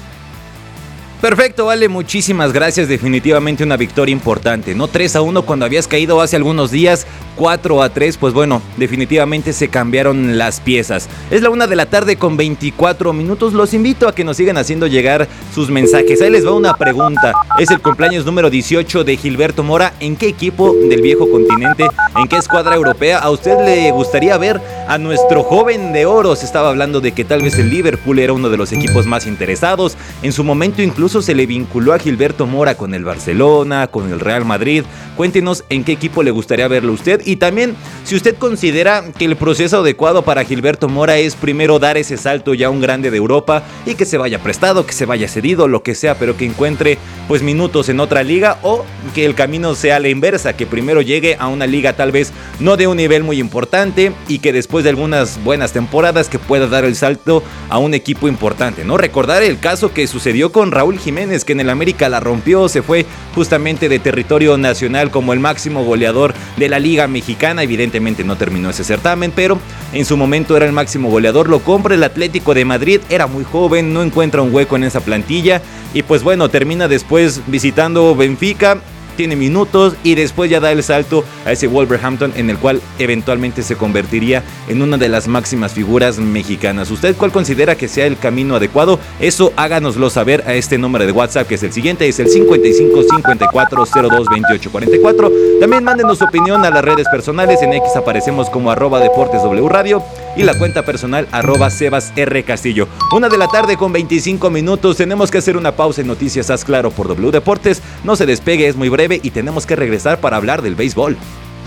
Perfecto, vale, muchísimas gracias. Definitivamente una victoria importante, ¿no? tres a uno cuando habías caído hace algunos días, cuatro a tres, pues bueno, definitivamente se cambiaron las piezas. Es la una de la tarde con veinticuatro minutos. Los invito a que nos sigan haciendo llegar sus mensajes. Ahí les va una pregunta. Es el cumpleaños número dieciocho de Gilberto Mora. ¿En qué equipo del viejo continente, en qué escuadra europea a usted le gustaría ver a nuestro joven de oro? Se estaba hablando de que tal vez el Liverpool era uno de los equipos más interesados. En su momento incluso se le vinculó a Gilberto Mora con el Barcelona, con el Real Madrid. Cuéntenos en qué equipo le gustaría verlo usted, y también si usted considera que el proceso adecuado para Gilberto Mora es primero dar ese salto ya a un grande de Europa y que se vaya prestado, que se vaya cedido, lo que sea, pero que encuentre pues minutos en otra liga, o que el camino sea la inversa, que primero llegue a una liga tal vez no de un nivel muy importante y que después de algunas buenas temporadas que pueda dar el salto a un equipo importante, ¿no? Recordar el caso que sucedió con Raúl Jiménez, que en el América la rompió, se fue justamente de territorio nacional como el máximo goleador de la Liga Mexicana. Evidentemente no terminó ese certamen, pero en su momento era el máximo goleador. Lo compra el Atlético de Madrid, era muy joven, no encuentra un hueco en esa plantilla y pues bueno, termina después visitando Benfica, tiene minutos y después ya da el salto a ese Wolverhampton, en el cual eventualmente se convertiría en una de las máximas figuras mexicanas. ¿Usted cuál considera que sea el camino adecuado? Eso háganoslo saber a este número de WhatsApp, que es el siguiente, es el cincuenta y cinco cincuenta y cuatro cero dos veintiocho cuarenta y cuatro. También mándenos su opinión a las redes personales. En X aparecemos como arroba Deportes W Radio y la cuenta personal arroba Sebas R Castillo. Una de la tarde con veinticinco minutos. Tenemos que hacer una pausa en Noticias Haz Claro por W Deportes. No se despegue, es muy breve y tenemos que regresar para hablar del béisbol.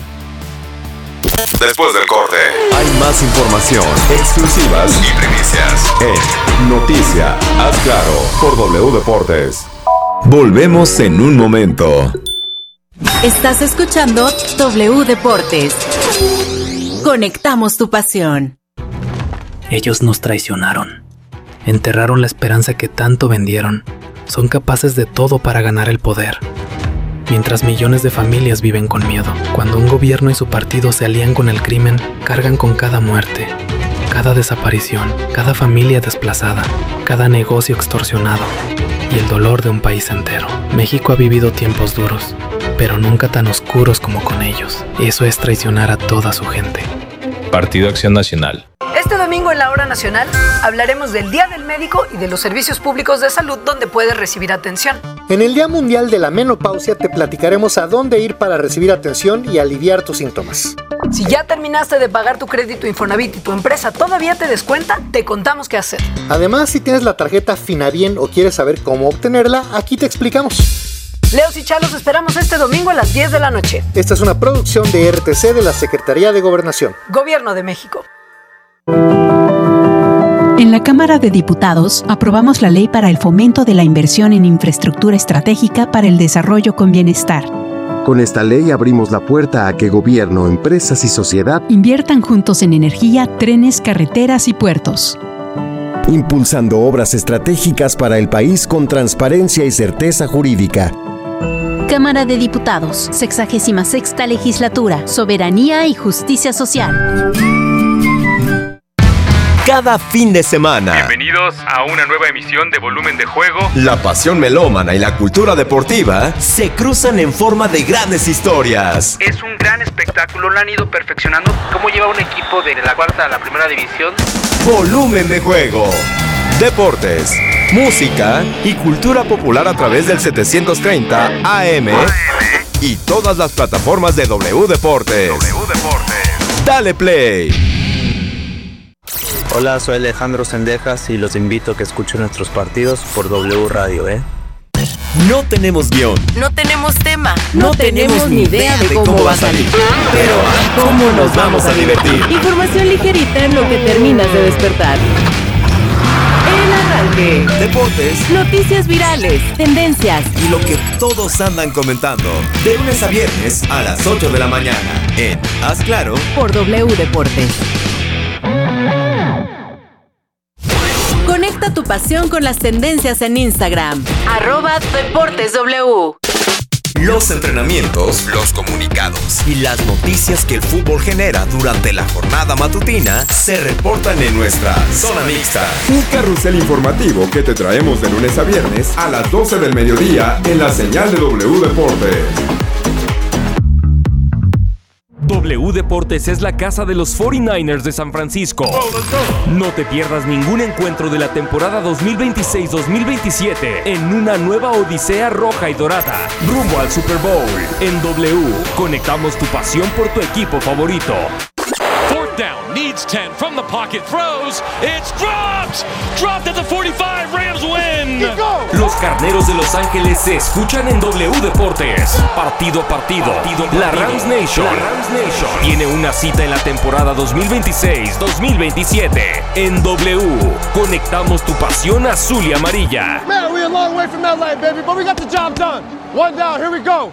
Después del corte, hay más información, exclusivas y primicias en Noticias Haz Claro por W Deportes. Volvemos en un momento. Estás escuchando W Deportes. Conectamos tu pasión. Ellos nos traicionaron. Enterraron la esperanza que tanto vendieron. Son capaces de todo para ganar el poder. Mientras millones de familias viven con miedo. Cuando un gobierno y su partido se alían con el crimen, cargan con cada muerte, cada desaparición, cada familia desplazada, cada negocio extorsionado y el dolor de un país entero. México ha vivido tiempos duros, pero nunca tan oscuros como con ellos. Eso es traicionar a toda su gente. Partido Acción Nacional. Este domingo en la Hora Nacional hablaremos del Día del Médico y de los servicios públicos de salud donde puedes recibir atención. En el Día Mundial de la Menopausia te platicaremos a dónde ir para recibir atención y aliviar tus síntomas. Si ya terminaste de pagar tu crédito Infonavit y tu empresa todavía te descuenta, te contamos qué hacer. Además, si tienes la tarjeta Finabien o quieres saber cómo obtenerla, aquí te explicamos. Leos y Chalos esperamos este domingo a las diez de la noche. Esta es una producción de R T C de la Secretaría de Gobernación. Gobierno de México. En la Cámara de Diputados aprobamos la ley para el fomento de la inversión en infraestructura estratégica para el desarrollo con bienestar. Con esta ley abrimos la puerta a que gobierno, empresas y sociedad inviertan juntos en energía, trenes, carreteras y puertos. Impulsando obras estratégicas para el país con transparencia y certeza jurídica. Cámara de Diputados, sexagésima sexta Legislatura, Soberanía y Justicia Social. Cada fin de semana. Bienvenidos a una nueva emisión de Volumen de Juego. La pasión melómana y la cultura deportiva se cruzan en forma de grandes historias. Es un gran espectáculo, lo han ido perfeccionando. ¿Cómo lleva un equipo de la cuarta a la primera división? Volumen de Juego. Deportes, música y cultura popular a través del setecientos treinta A M y todas las plataformas de W Deportes. W Deportes. Dale play. Hola, soy Alejandro Sendejas y los invito a que escuchen nuestros partidos por W Radio, ¿eh? No tenemos guión. No tenemos tema. No, no tenemos ni idea de cómo, cómo va a salir. Pero ¿cómo nos vamos a divertir? Información ligerita en lo que terminas de despertar. El arranque. Deportes. Noticias virales. Tendencias. Y lo que todos andan comentando. De lunes a viernes a las ocho de la mañana. En Haz Claro. Por W Deportes. Conecta tu pasión con las tendencias en Instagram. Arroba Deportes W. Los entrenamientos, los comunicados y las noticias que el fútbol genera durante la jornada matutina se reportan en nuestra Zona Mixta. Un carrusel informativo que te traemos de lunes a viernes a las doce del mediodía en la señal de W Deportes. W Deportes es la casa de los cuarenta y nueve ers de San Francisco. No te pierdas ningún encuentro de la temporada dos mil veintiséis dos mil veintisiete en una nueva odisea roja y dorada, rumbo al Super Bowl. En W, conectamos tu pasión por tu equipo favorito. Fourth down, needs ten, from the pocket, throws, it's dropped! Dropped at the forty-five, Rams win! Los Carneros de Los Ángeles se escuchan en W Deportes. Partido a partido, partido, partido. La Rams Nation, la Rams Nation tiene una cita en la temporada dos mil veintiséis dos mil veintisiete. En W, conectamos tu pasión azul y amarilla. Man, we're a long way from L A, baby, but we got the job done. One down, here we go.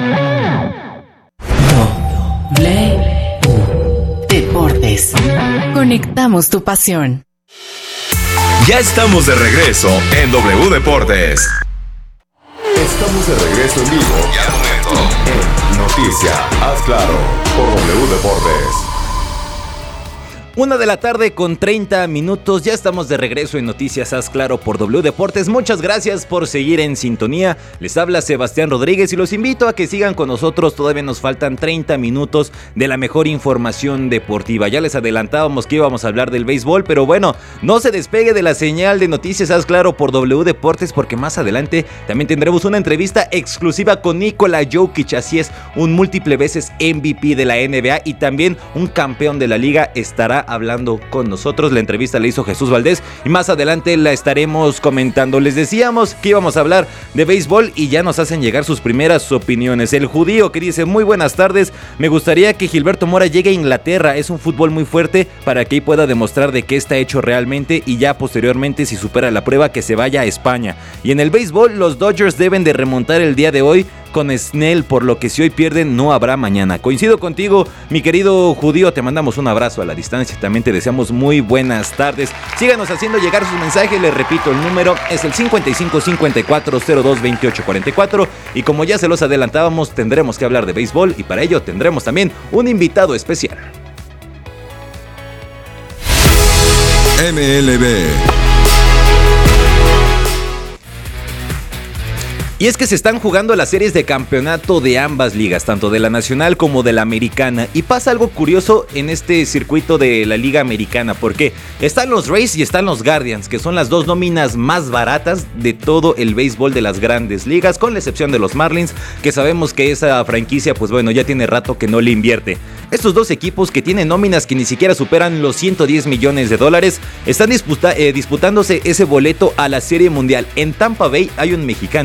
W Deportes. Conectamos tu pasión. Ya estamos de regreso en W Deportes. Estamos de regreso en vivo y al momento en Noticia, Haz Claro, por W Deportes. Una de la tarde con treinta minutos, ya estamos de regreso en Noticias Haz Claro por W Deportes. Muchas gracias por seguir en sintonía. Les habla Sebastián Rodríguez y los invito a que sigan con nosotros. Todavía nos faltan treinta minutos de la mejor información deportiva. Ya les adelantábamos que íbamos a hablar del béisbol, pero bueno, no se despegue de la señal de Noticias Haz Claro por W Deportes, porque más adelante también tendremos una entrevista exclusiva con Nikola Jokic. Así es, un múltiple veces M V P de la N B A y también un campeón de la liga estará hablando con nosotros. La entrevista la hizo Jesús Valdés y más adelante la estaremos comentando. Les decíamos que íbamos a hablar de béisbol y ya nos hacen llegar sus primeras opiniones. El judío que dice: muy buenas tardes, me gustaría que Gilberto Mora llegue a Inglaterra, es un fútbol muy fuerte para que ahí pueda demostrar de qué está hecho realmente y ya posteriormente, si supera la prueba, que se vaya a España. Y en el béisbol, los Dodgers deben de remontar el día de hoy con Snell, por lo que si hoy pierden no habrá mañana. Coincido contigo, mi querido judío, te mandamos un abrazo a la distancia, también te deseamos muy buenas tardes. Síganos haciendo llegar sus mensajes, les repito, el número es el cincuenta y cinco cincuenta y cuatro cero dos veintiocho cuarenta y cuatro y como ya se los adelantábamos, tendremos que hablar de béisbol y para ello tendremos también un invitado especial. M L B. Y es que se están jugando las series de campeonato de ambas ligas, tanto de la nacional como de la americana. Y pasa algo curioso en este circuito de la liga americana, porque están los Rays y están los Guardians, que son las dos nóminas más baratas de todo el béisbol de las grandes ligas, con la excepción de los Marlins, que sabemos que esa franquicia, pues bueno, ya tiene rato que no le invierte. Estos dos equipos, que tienen nóminas que ni siquiera superan los ciento diez millones de dólares, están disputa- eh, disputándose ese boleto a la Serie Mundial. En Tampa Bay hay un mexicano, John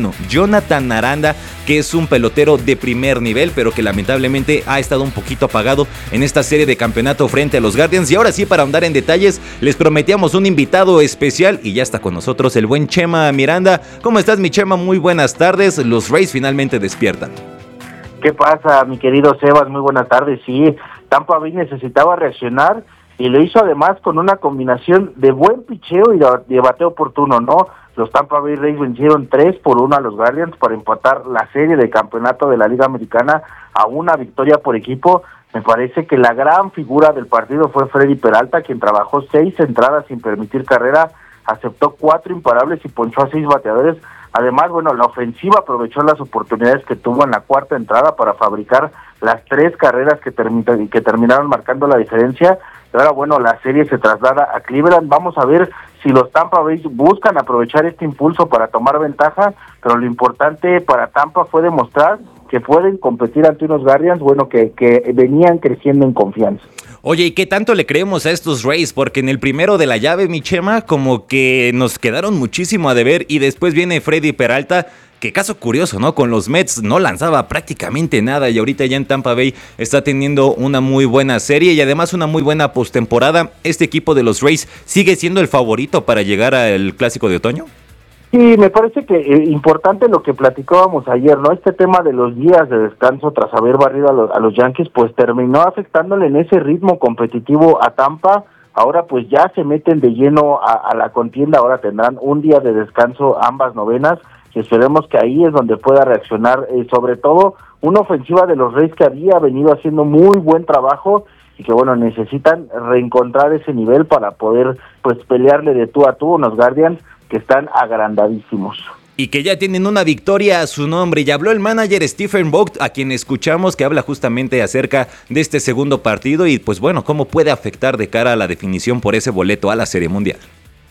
Jonathan Aranda, que es un pelotero de primer nivel, pero que lamentablemente ha estado un poquito apagado en esta serie de campeonato frente a los Guardians. Y ahora sí, para ahondar en detalles, les prometíamos un invitado especial y ya está con nosotros el buen Chema Miranda. ¿Cómo estás, mi Chema? Muy buenas tardes. Los Rays finalmente despiertan. ¿Qué pasa, mi querido Sebas? Muy buenas tardes. Sí, Tampa Bay necesitaba reaccionar y lo hizo además con una combinación de buen picheo y de bateo oportuno, ¿no? Los Tampa Bay Rays vencieron tres por uno a los Guardians para empatar la serie de campeonato de la Liga Americana a una victoria por equipo. Me parece que la gran figura del partido fue Freddy Peralta, quien trabajó seis entradas sin permitir carrera, aceptó cuatro imparables y ponchó a seis bateadores. Además, bueno, la ofensiva aprovechó las oportunidades que tuvo en la cuarta entrada para fabricar las tres carreras que, termi- que terminaron marcando la diferencia. Y ahora, bueno, la serie se traslada a Cleveland. Vamos a ver si los Tampa Bay buscan aprovechar este impulso para tomar ventaja, pero lo importante para Tampa fue demostrar que pueden competir ante unos Guardians, bueno, que, que venían creciendo en confianza. Oye, ¿y qué tanto le creemos a estos Rays? Porque en el primero de la llave, mi Chema, como que nos quedaron muchísimo a deber y después viene Freddy Peralta, que caso curioso, ¿no? Con los Mets no lanzaba prácticamente nada y ahorita ya en Tampa Bay está teniendo una muy buena serie y además una muy buena postemporada. ¿Este equipo de los Rays sigue siendo el favorito para llegar al Clásico de Otoño? Sí, me parece que eh, importante lo que platicábamos ayer, ¿no? Este tema de los días de descanso tras haber barrido a los, a los Yankees, pues terminó afectándole en ese ritmo competitivo a Tampa. Ahora pues ya se meten de lleno a, a la contienda, ahora tendrán un día de descanso ambas novenas y esperemos que ahí es donde pueda reaccionar, eh, sobre todo una ofensiva de los Rays que había venido haciendo muy buen trabajo y que bueno, necesitan reencontrar ese nivel para poder pues pelearle de tú a tú a unos Guardians que están agrandadísimos. Y que ya tienen una victoria a su nombre. Y habló el manager Stephen Vogt, a quien escuchamos, que habla justamente acerca de este segundo partido y pues bueno, cómo puede afectar de cara a la definición por ese boleto a la Serie Mundial.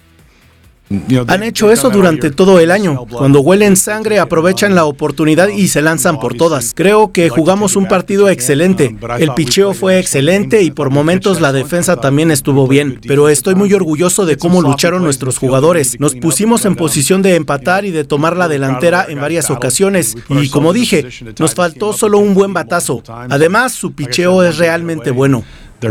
Han hecho eso durante todo el año. Cuando huelen sangre aprovechan la oportunidad y se lanzan por todas. Creo que jugamos un partido excelente. El picheo fue excelente y por momentos la defensa también estuvo bien. Pero estoy muy orgulloso de cómo lucharon nuestros jugadores. Nos pusimos en posición de empatar y de tomar la delantera en varias ocasiones. Y como dije, nos faltó solo un buen batazo. Además, su picheo es realmente bueno.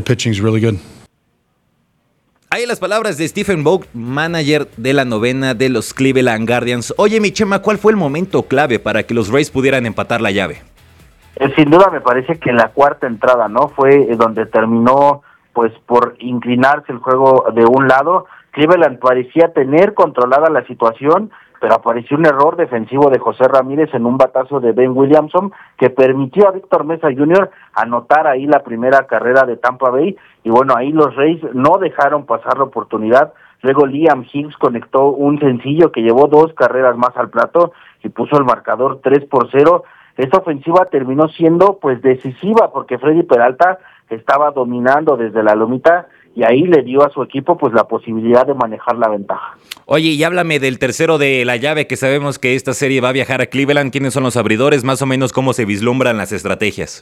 Ahí las palabras de Stephen Vogt, manager de la novena de los Cleveland Guardians. Oye, mi Chema, ¿cuál fue el momento clave para que los Rays pudieran empatar la llave? Eh, sin duda me parece que en la cuarta entrada, ¿no? Fue eh, donde terminó, pues, por inclinarse el juego de un lado. Cleveland parecía tener controlada la situación, pero apareció un error defensivo de José Ramírez en un batazo de Ben Williamson que permitió a Víctor Mesa junior anotar ahí la primera carrera de Tampa Bay y bueno, ahí los Rays no dejaron pasar la oportunidad. Luego Liam Hicks conectó un sencillo que llevó dos carreras más al plato y puso el marcador tres por cero. Esta ofensiva terminó siendo pues decisiva porque Freddy Peralta estaba dominando desde la lomita y ahí le dio a su equipo pues la posibilidad de manejar la ventaja. Oye, y háblame del tercero de la llave, que sabemos que esta serie va a viajar a Cleveland. ¿Quiénes son los abridores? Más o menos, ¿cómo se vislumbran las estrategias?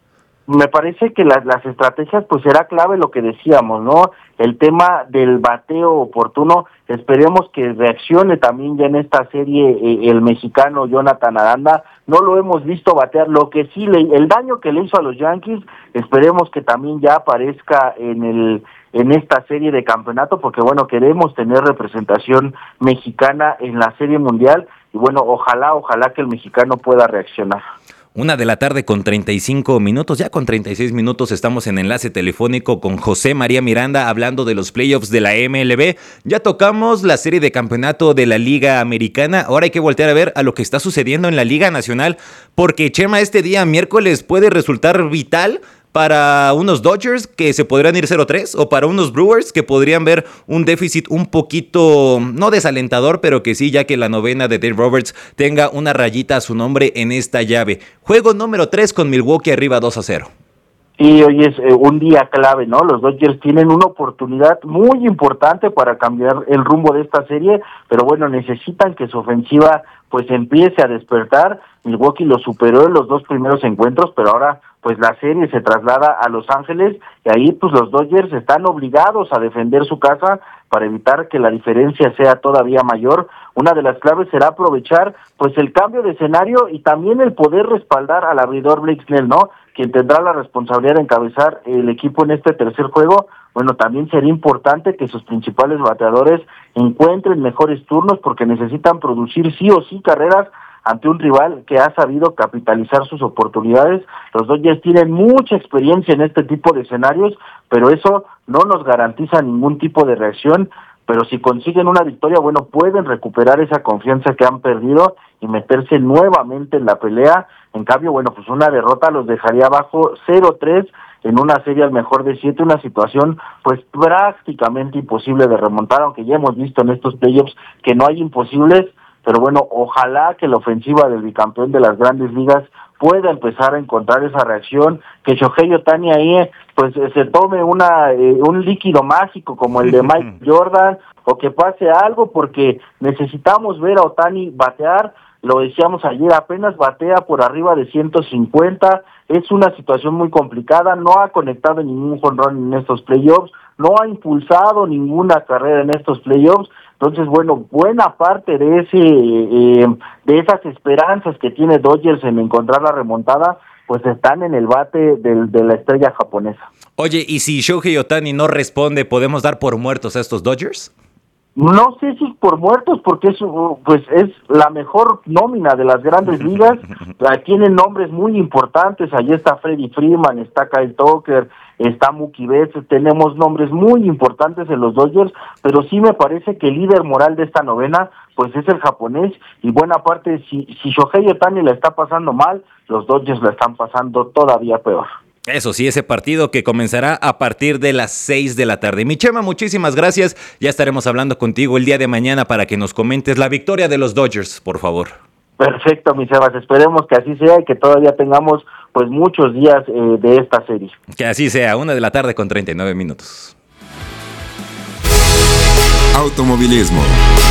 Me parece que las, las estrategias, pues será clave lo que decíamos, ¿no? El tema del bateo oportuno, esperemos que reaccione también ya en esta serie eh, el mexicano Jonathan Aranda. No lo hemos visto batear, lo que sí, le, el daño que le hizo a los Yankees, esperemos que también ya aparezca en el en esta serie de campeonato, porque bueno, queremos tener representación mexicana en la Serie Mundial, y bueno, ojalá, ojalá que el mexicano pueda reaccionar. Una de la tarde con treinta y cinco minutos, ya con treinta y seis minutos estamos en enlace telefónico con José María Miranda hablando de los playoffs de la M L B. Ya tocamos la serie de campeonato de la Liga Americana, ahora hay que voltear a ver a lo que está sucediendo en la Liga Nacional, porque Chema, este día miércoles puede resultar vital para unos Dodgers que se podrían ir cero tres o para unos Brewers que podrían ver un déficit un poquito, no desalentador, pero que sí, ya que la novena de Dave Roberts tenga una rayita a su nombre en esta llave. Juego número tres con Milwaukee arriba dos a cero. Sí, hoy es eh, un día clave, ¿no? Los Dodgers tienen una oportunidad muy importante para cambiar el rumbo de esta serie, pero bueno, necesitan que su ofensiva pues empiece a despertar. Milwaukee lo superó en los dos primeros encuentros, pero ahora pues pues la serie se traslada a Los Ángeles y ahí pues los Dodgers están obligados a defender su casa para evitar que la diferencia sea todavía mayor. Una de las claves será aprovechar pues el cambio de escenario y también el poder respaldar al abridor Blake Snell, ¿no? Quien tendrá la responsabilidad de encabezar el equipo en este tercer juego. Bueno, también sería importante que sus principales bateadores encuentren mejores turnos porque necesitan producir sí o sí carreras ante un rival que ha sabido capitalizar sus oportunidades. Los Dodgers tienen mucha experiencia en este tipo de escenarios, pero eso no nos garantiza ningún tipo de reacción. Pero si consiguen una victoria, bueno, pueden recuperar esa confianza que han perdido y meterse nuevamente en la pelea. En cambio, bueno, pues una derrota los dejaría abajo cero tres en una serie al mejor de siete, una situación pues prácticamente imposible de remontar, aunque ya hemos visto en estos playoffs que no hay imposibles, pero bueno, ojalá que la ofensiva del bicampeón de las Grandes Ligas pueda empezar a encontrar esa reacción, que Shohei Ohtani ahí pues se tome una eh, un líquido mágico como el de Mike Jordan, o que pase algo, porque necesitamos ver a Ohtani batear. Lo decíamos ayer, apenas batea por arriba de ciento cincuenta, es una situación muy complicada, no ha conectado ningún jonrón en estos playoffs, no ha impulsado ninguna carrera en estos playoffs. Entonces, bueno, buena parte de ese eh, de esas esperanzas que tiene Dodgers en encontrar la remontada, pues están en el bate del, de la estrella japonesa. Oye, ¿y si Shohei Ohtani no responde, podemos dar por muertos a estos Dodgers? No sé si por muertos, porque es, pues es la mejor nómina de las Grandes Ligas. Tienen nombres muy importantes. Allí está Freddie Freeman, está Kyle Tucker, está Mookie Betts. Tenemos nombres muy importantes en los Dodgers, pero sí me parece que el líder moral de esta novena pues es el japonés, y buena parte, si, si Shohei Ohtani la está pasando mal, los Dodgers la están pasando todavía peor. Eso sí, ese partido que comenzará a partir de las seis de la tarde. Mi Chema, muchísimas gracias. Ya estaremos hablando contigo el día de mañana para que nos comentes la victoria de los Dodgers, por favor. Perfecto, mi Sebas. Esperemos que así sea y que todavía tengamos pues muchos días eh, de esta serie. Que así sea, una de la tarde con treinta y nueve minutos. Automovilismo.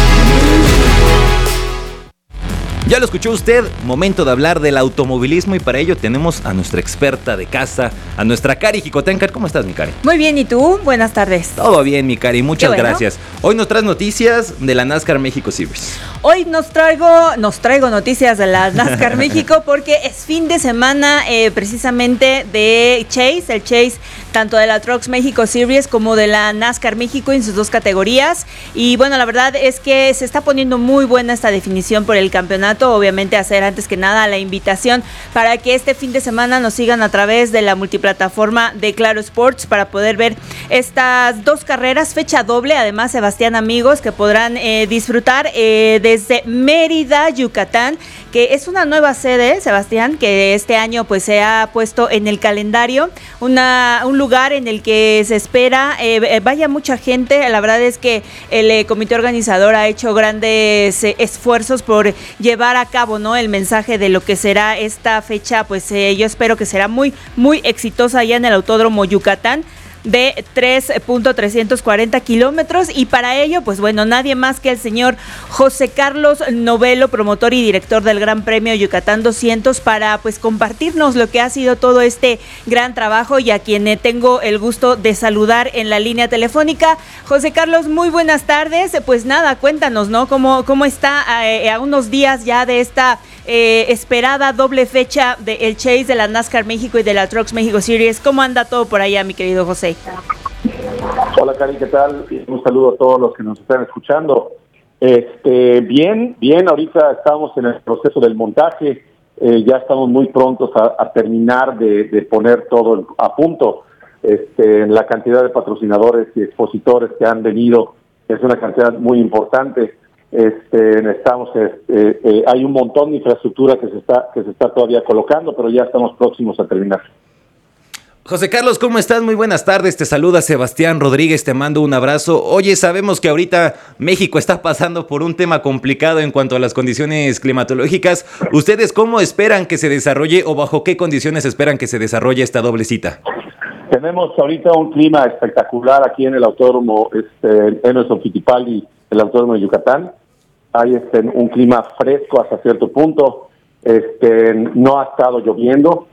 Ya lo escuchó usted, momento de hablar del automovilismo, y para ello tenemos a nuestra experta de casa, a nuestra Cari Jicotenca. ¿Cómo estás, mi Cari? Muy bien, ¿y tú? Buenas tardes. Todo bien, mi Cari, muchas bueno. gracias. Hoy nos traes noticias de la NASCAR México Series. Hoy nos traigo, nos traigo noticias de la NASCAR México porque es fin de semana eh, precisamente de Chase, el Chase tanto de la Trucks México Series como de la NASCAR México en sus dos categorías. Y bueno, la verdad es que se está poniendo muy buena esta definición por el campeonato. Obviamente hacer antes que nada la invitación para que este fin de semana nos sigan a través de la multiplataforma de Claro Sports para poder ver estas dos carreras, fecha doble, además, Sebastián, amigos, que podrán eh, disfrutar eh, desde Mérida, Yucatán, que es una nueva sede, Sebastián, que este año pues se ha puesto en el calendario, una, un lugar en el que se espera eh, vaya mucha gente. La verdad es que el eh, comité organizador ha hecho grandes eh, esfuerzos por llevar a cabo, ¿no?, el mensaje de lo que será esta fecha. Pues eh, yo espero que será muy, muy exitosa allá en el Autódromo Yucatán, de tres punto trescientos cuarenta kilómetros, y para ello, pues bueno, nadie más que el señor José Carlos Novelo, promotor y director del Gran Premio Yucatán doscientos, para pues compartirnos lo que ha sido todo este gran trabajo, y a quien eh, tengo el gusto de saludar en la línea telefónica. José Carlos, muy buenas tardes. Pues nada, cuéntanos, ¿no?, cómo, cómo está eh, a unos días ya de esta eh, esperada doble fecha del Chase, de la NASCAR México y de la Trucks México Series. ¿Cómo anda todo por allá, mi querido José? Hola, Cari, ¿qué tal? Un saludo a todos los que nos están escuchando. Este, bien, bien, ahorita estamos en el proceso del montaje, eh, ya estamos muy prontos a, a terminar de, de poner todo a punto. Este, la cantidad de patrocinadores y expositores que han venido es una cantidad muy importante. Este, estamos, este, eh, hay un montón de infraestructura que se está que se está todavía colocando, pero ya estamos próximos a terminar. José Carlos, ¿cómo estás? Muy buenas tardes, te saluda Sebastián Rodríguez, te mando un abrazo. Oye, sabemos que ahorita México está pasando por un tema complicado en cuanto a las condiciones climatológicas. ¿Ustedes cómo esperan que se desarrolle, o bajo qué condiciones esperan que se desarrolle esta doble cita? Tenemos ahorita un clima espectacular aquí en el Autódromo este, Emerson Fittipaldi, el Autódromo de Yucatán. Hay este, un clima fresco hasta cierto punto, este, no ha estado lloviendo.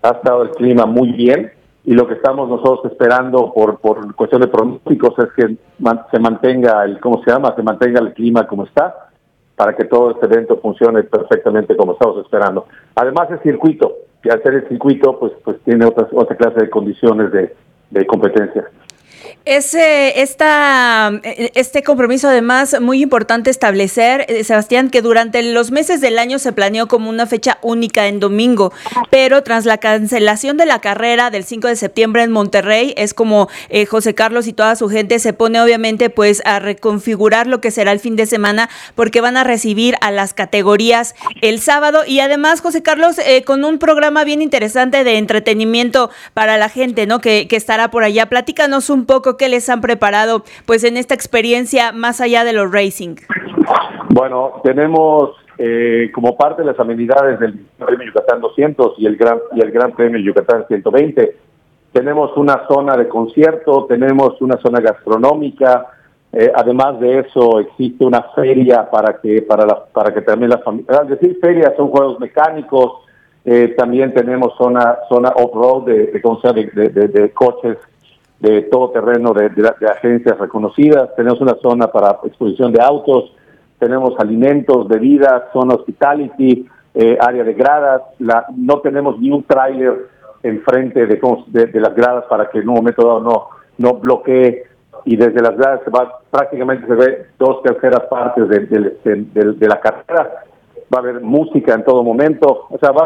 ha estado el clima muy bien, y lo que estamos nosotros esperando por por cuestión de pronósticos es que man, se mantenga el, ¿cómo se llama? Se mantenga el clima como está, para que todo este evento funcione perfectamente como estamos esperando. Además el circuito, que al ser el circuito, pues pues tiene otras, otra clase de condiciones de, de competencia. Es eh, esta, este compromiso además muy importante establecer, eh, Sebastián, que durante los meses del año se planeó como una fecha única en domingo, pero tras la cancelación de la carrera del cinco de septiembre en Monterrey, es como eh, José Carlos y toda su gente se pone obviamente pues a reconfigurar lo que será el fin de semana, porque van a recibir a las categorías el sábado, y además, José Carlos, eh, con un programa bien interesante de entretenimiento para la gente, ¿no? Que, que estará por allá. Platícanos un poco qué les han preparado pues en esta experiencia más allá de los racing. Bueno, tenemos eh, como parte de las amenidades del Premio Yucatán doscientos y el Gran y el Gran Premio Yucatán ciento veinte, tenemos una zona de concierto, tenemos una zona gastronómica, eh, además de eso existe una feria para que para la, para que también las familias, al decir feria son juegos mecánicos, eh, también tenemos zona zona off-road de, de, de, de, de, de coches de todo terreno de, de, de agencias reconocidas, tenemos una zona para exposición de autos, tenemos alimentos, bebidas, zona hospitality, eh, área de gradas, la, no tenemos ni un tráiler enfrente de, de, de las gradas para que en un momento dado no, no bloquee, y desde las gradas se va, prácticamente se ve dos terceras partes de, de, de, de, de la carrera, va a haber música en todo momento, o sea, va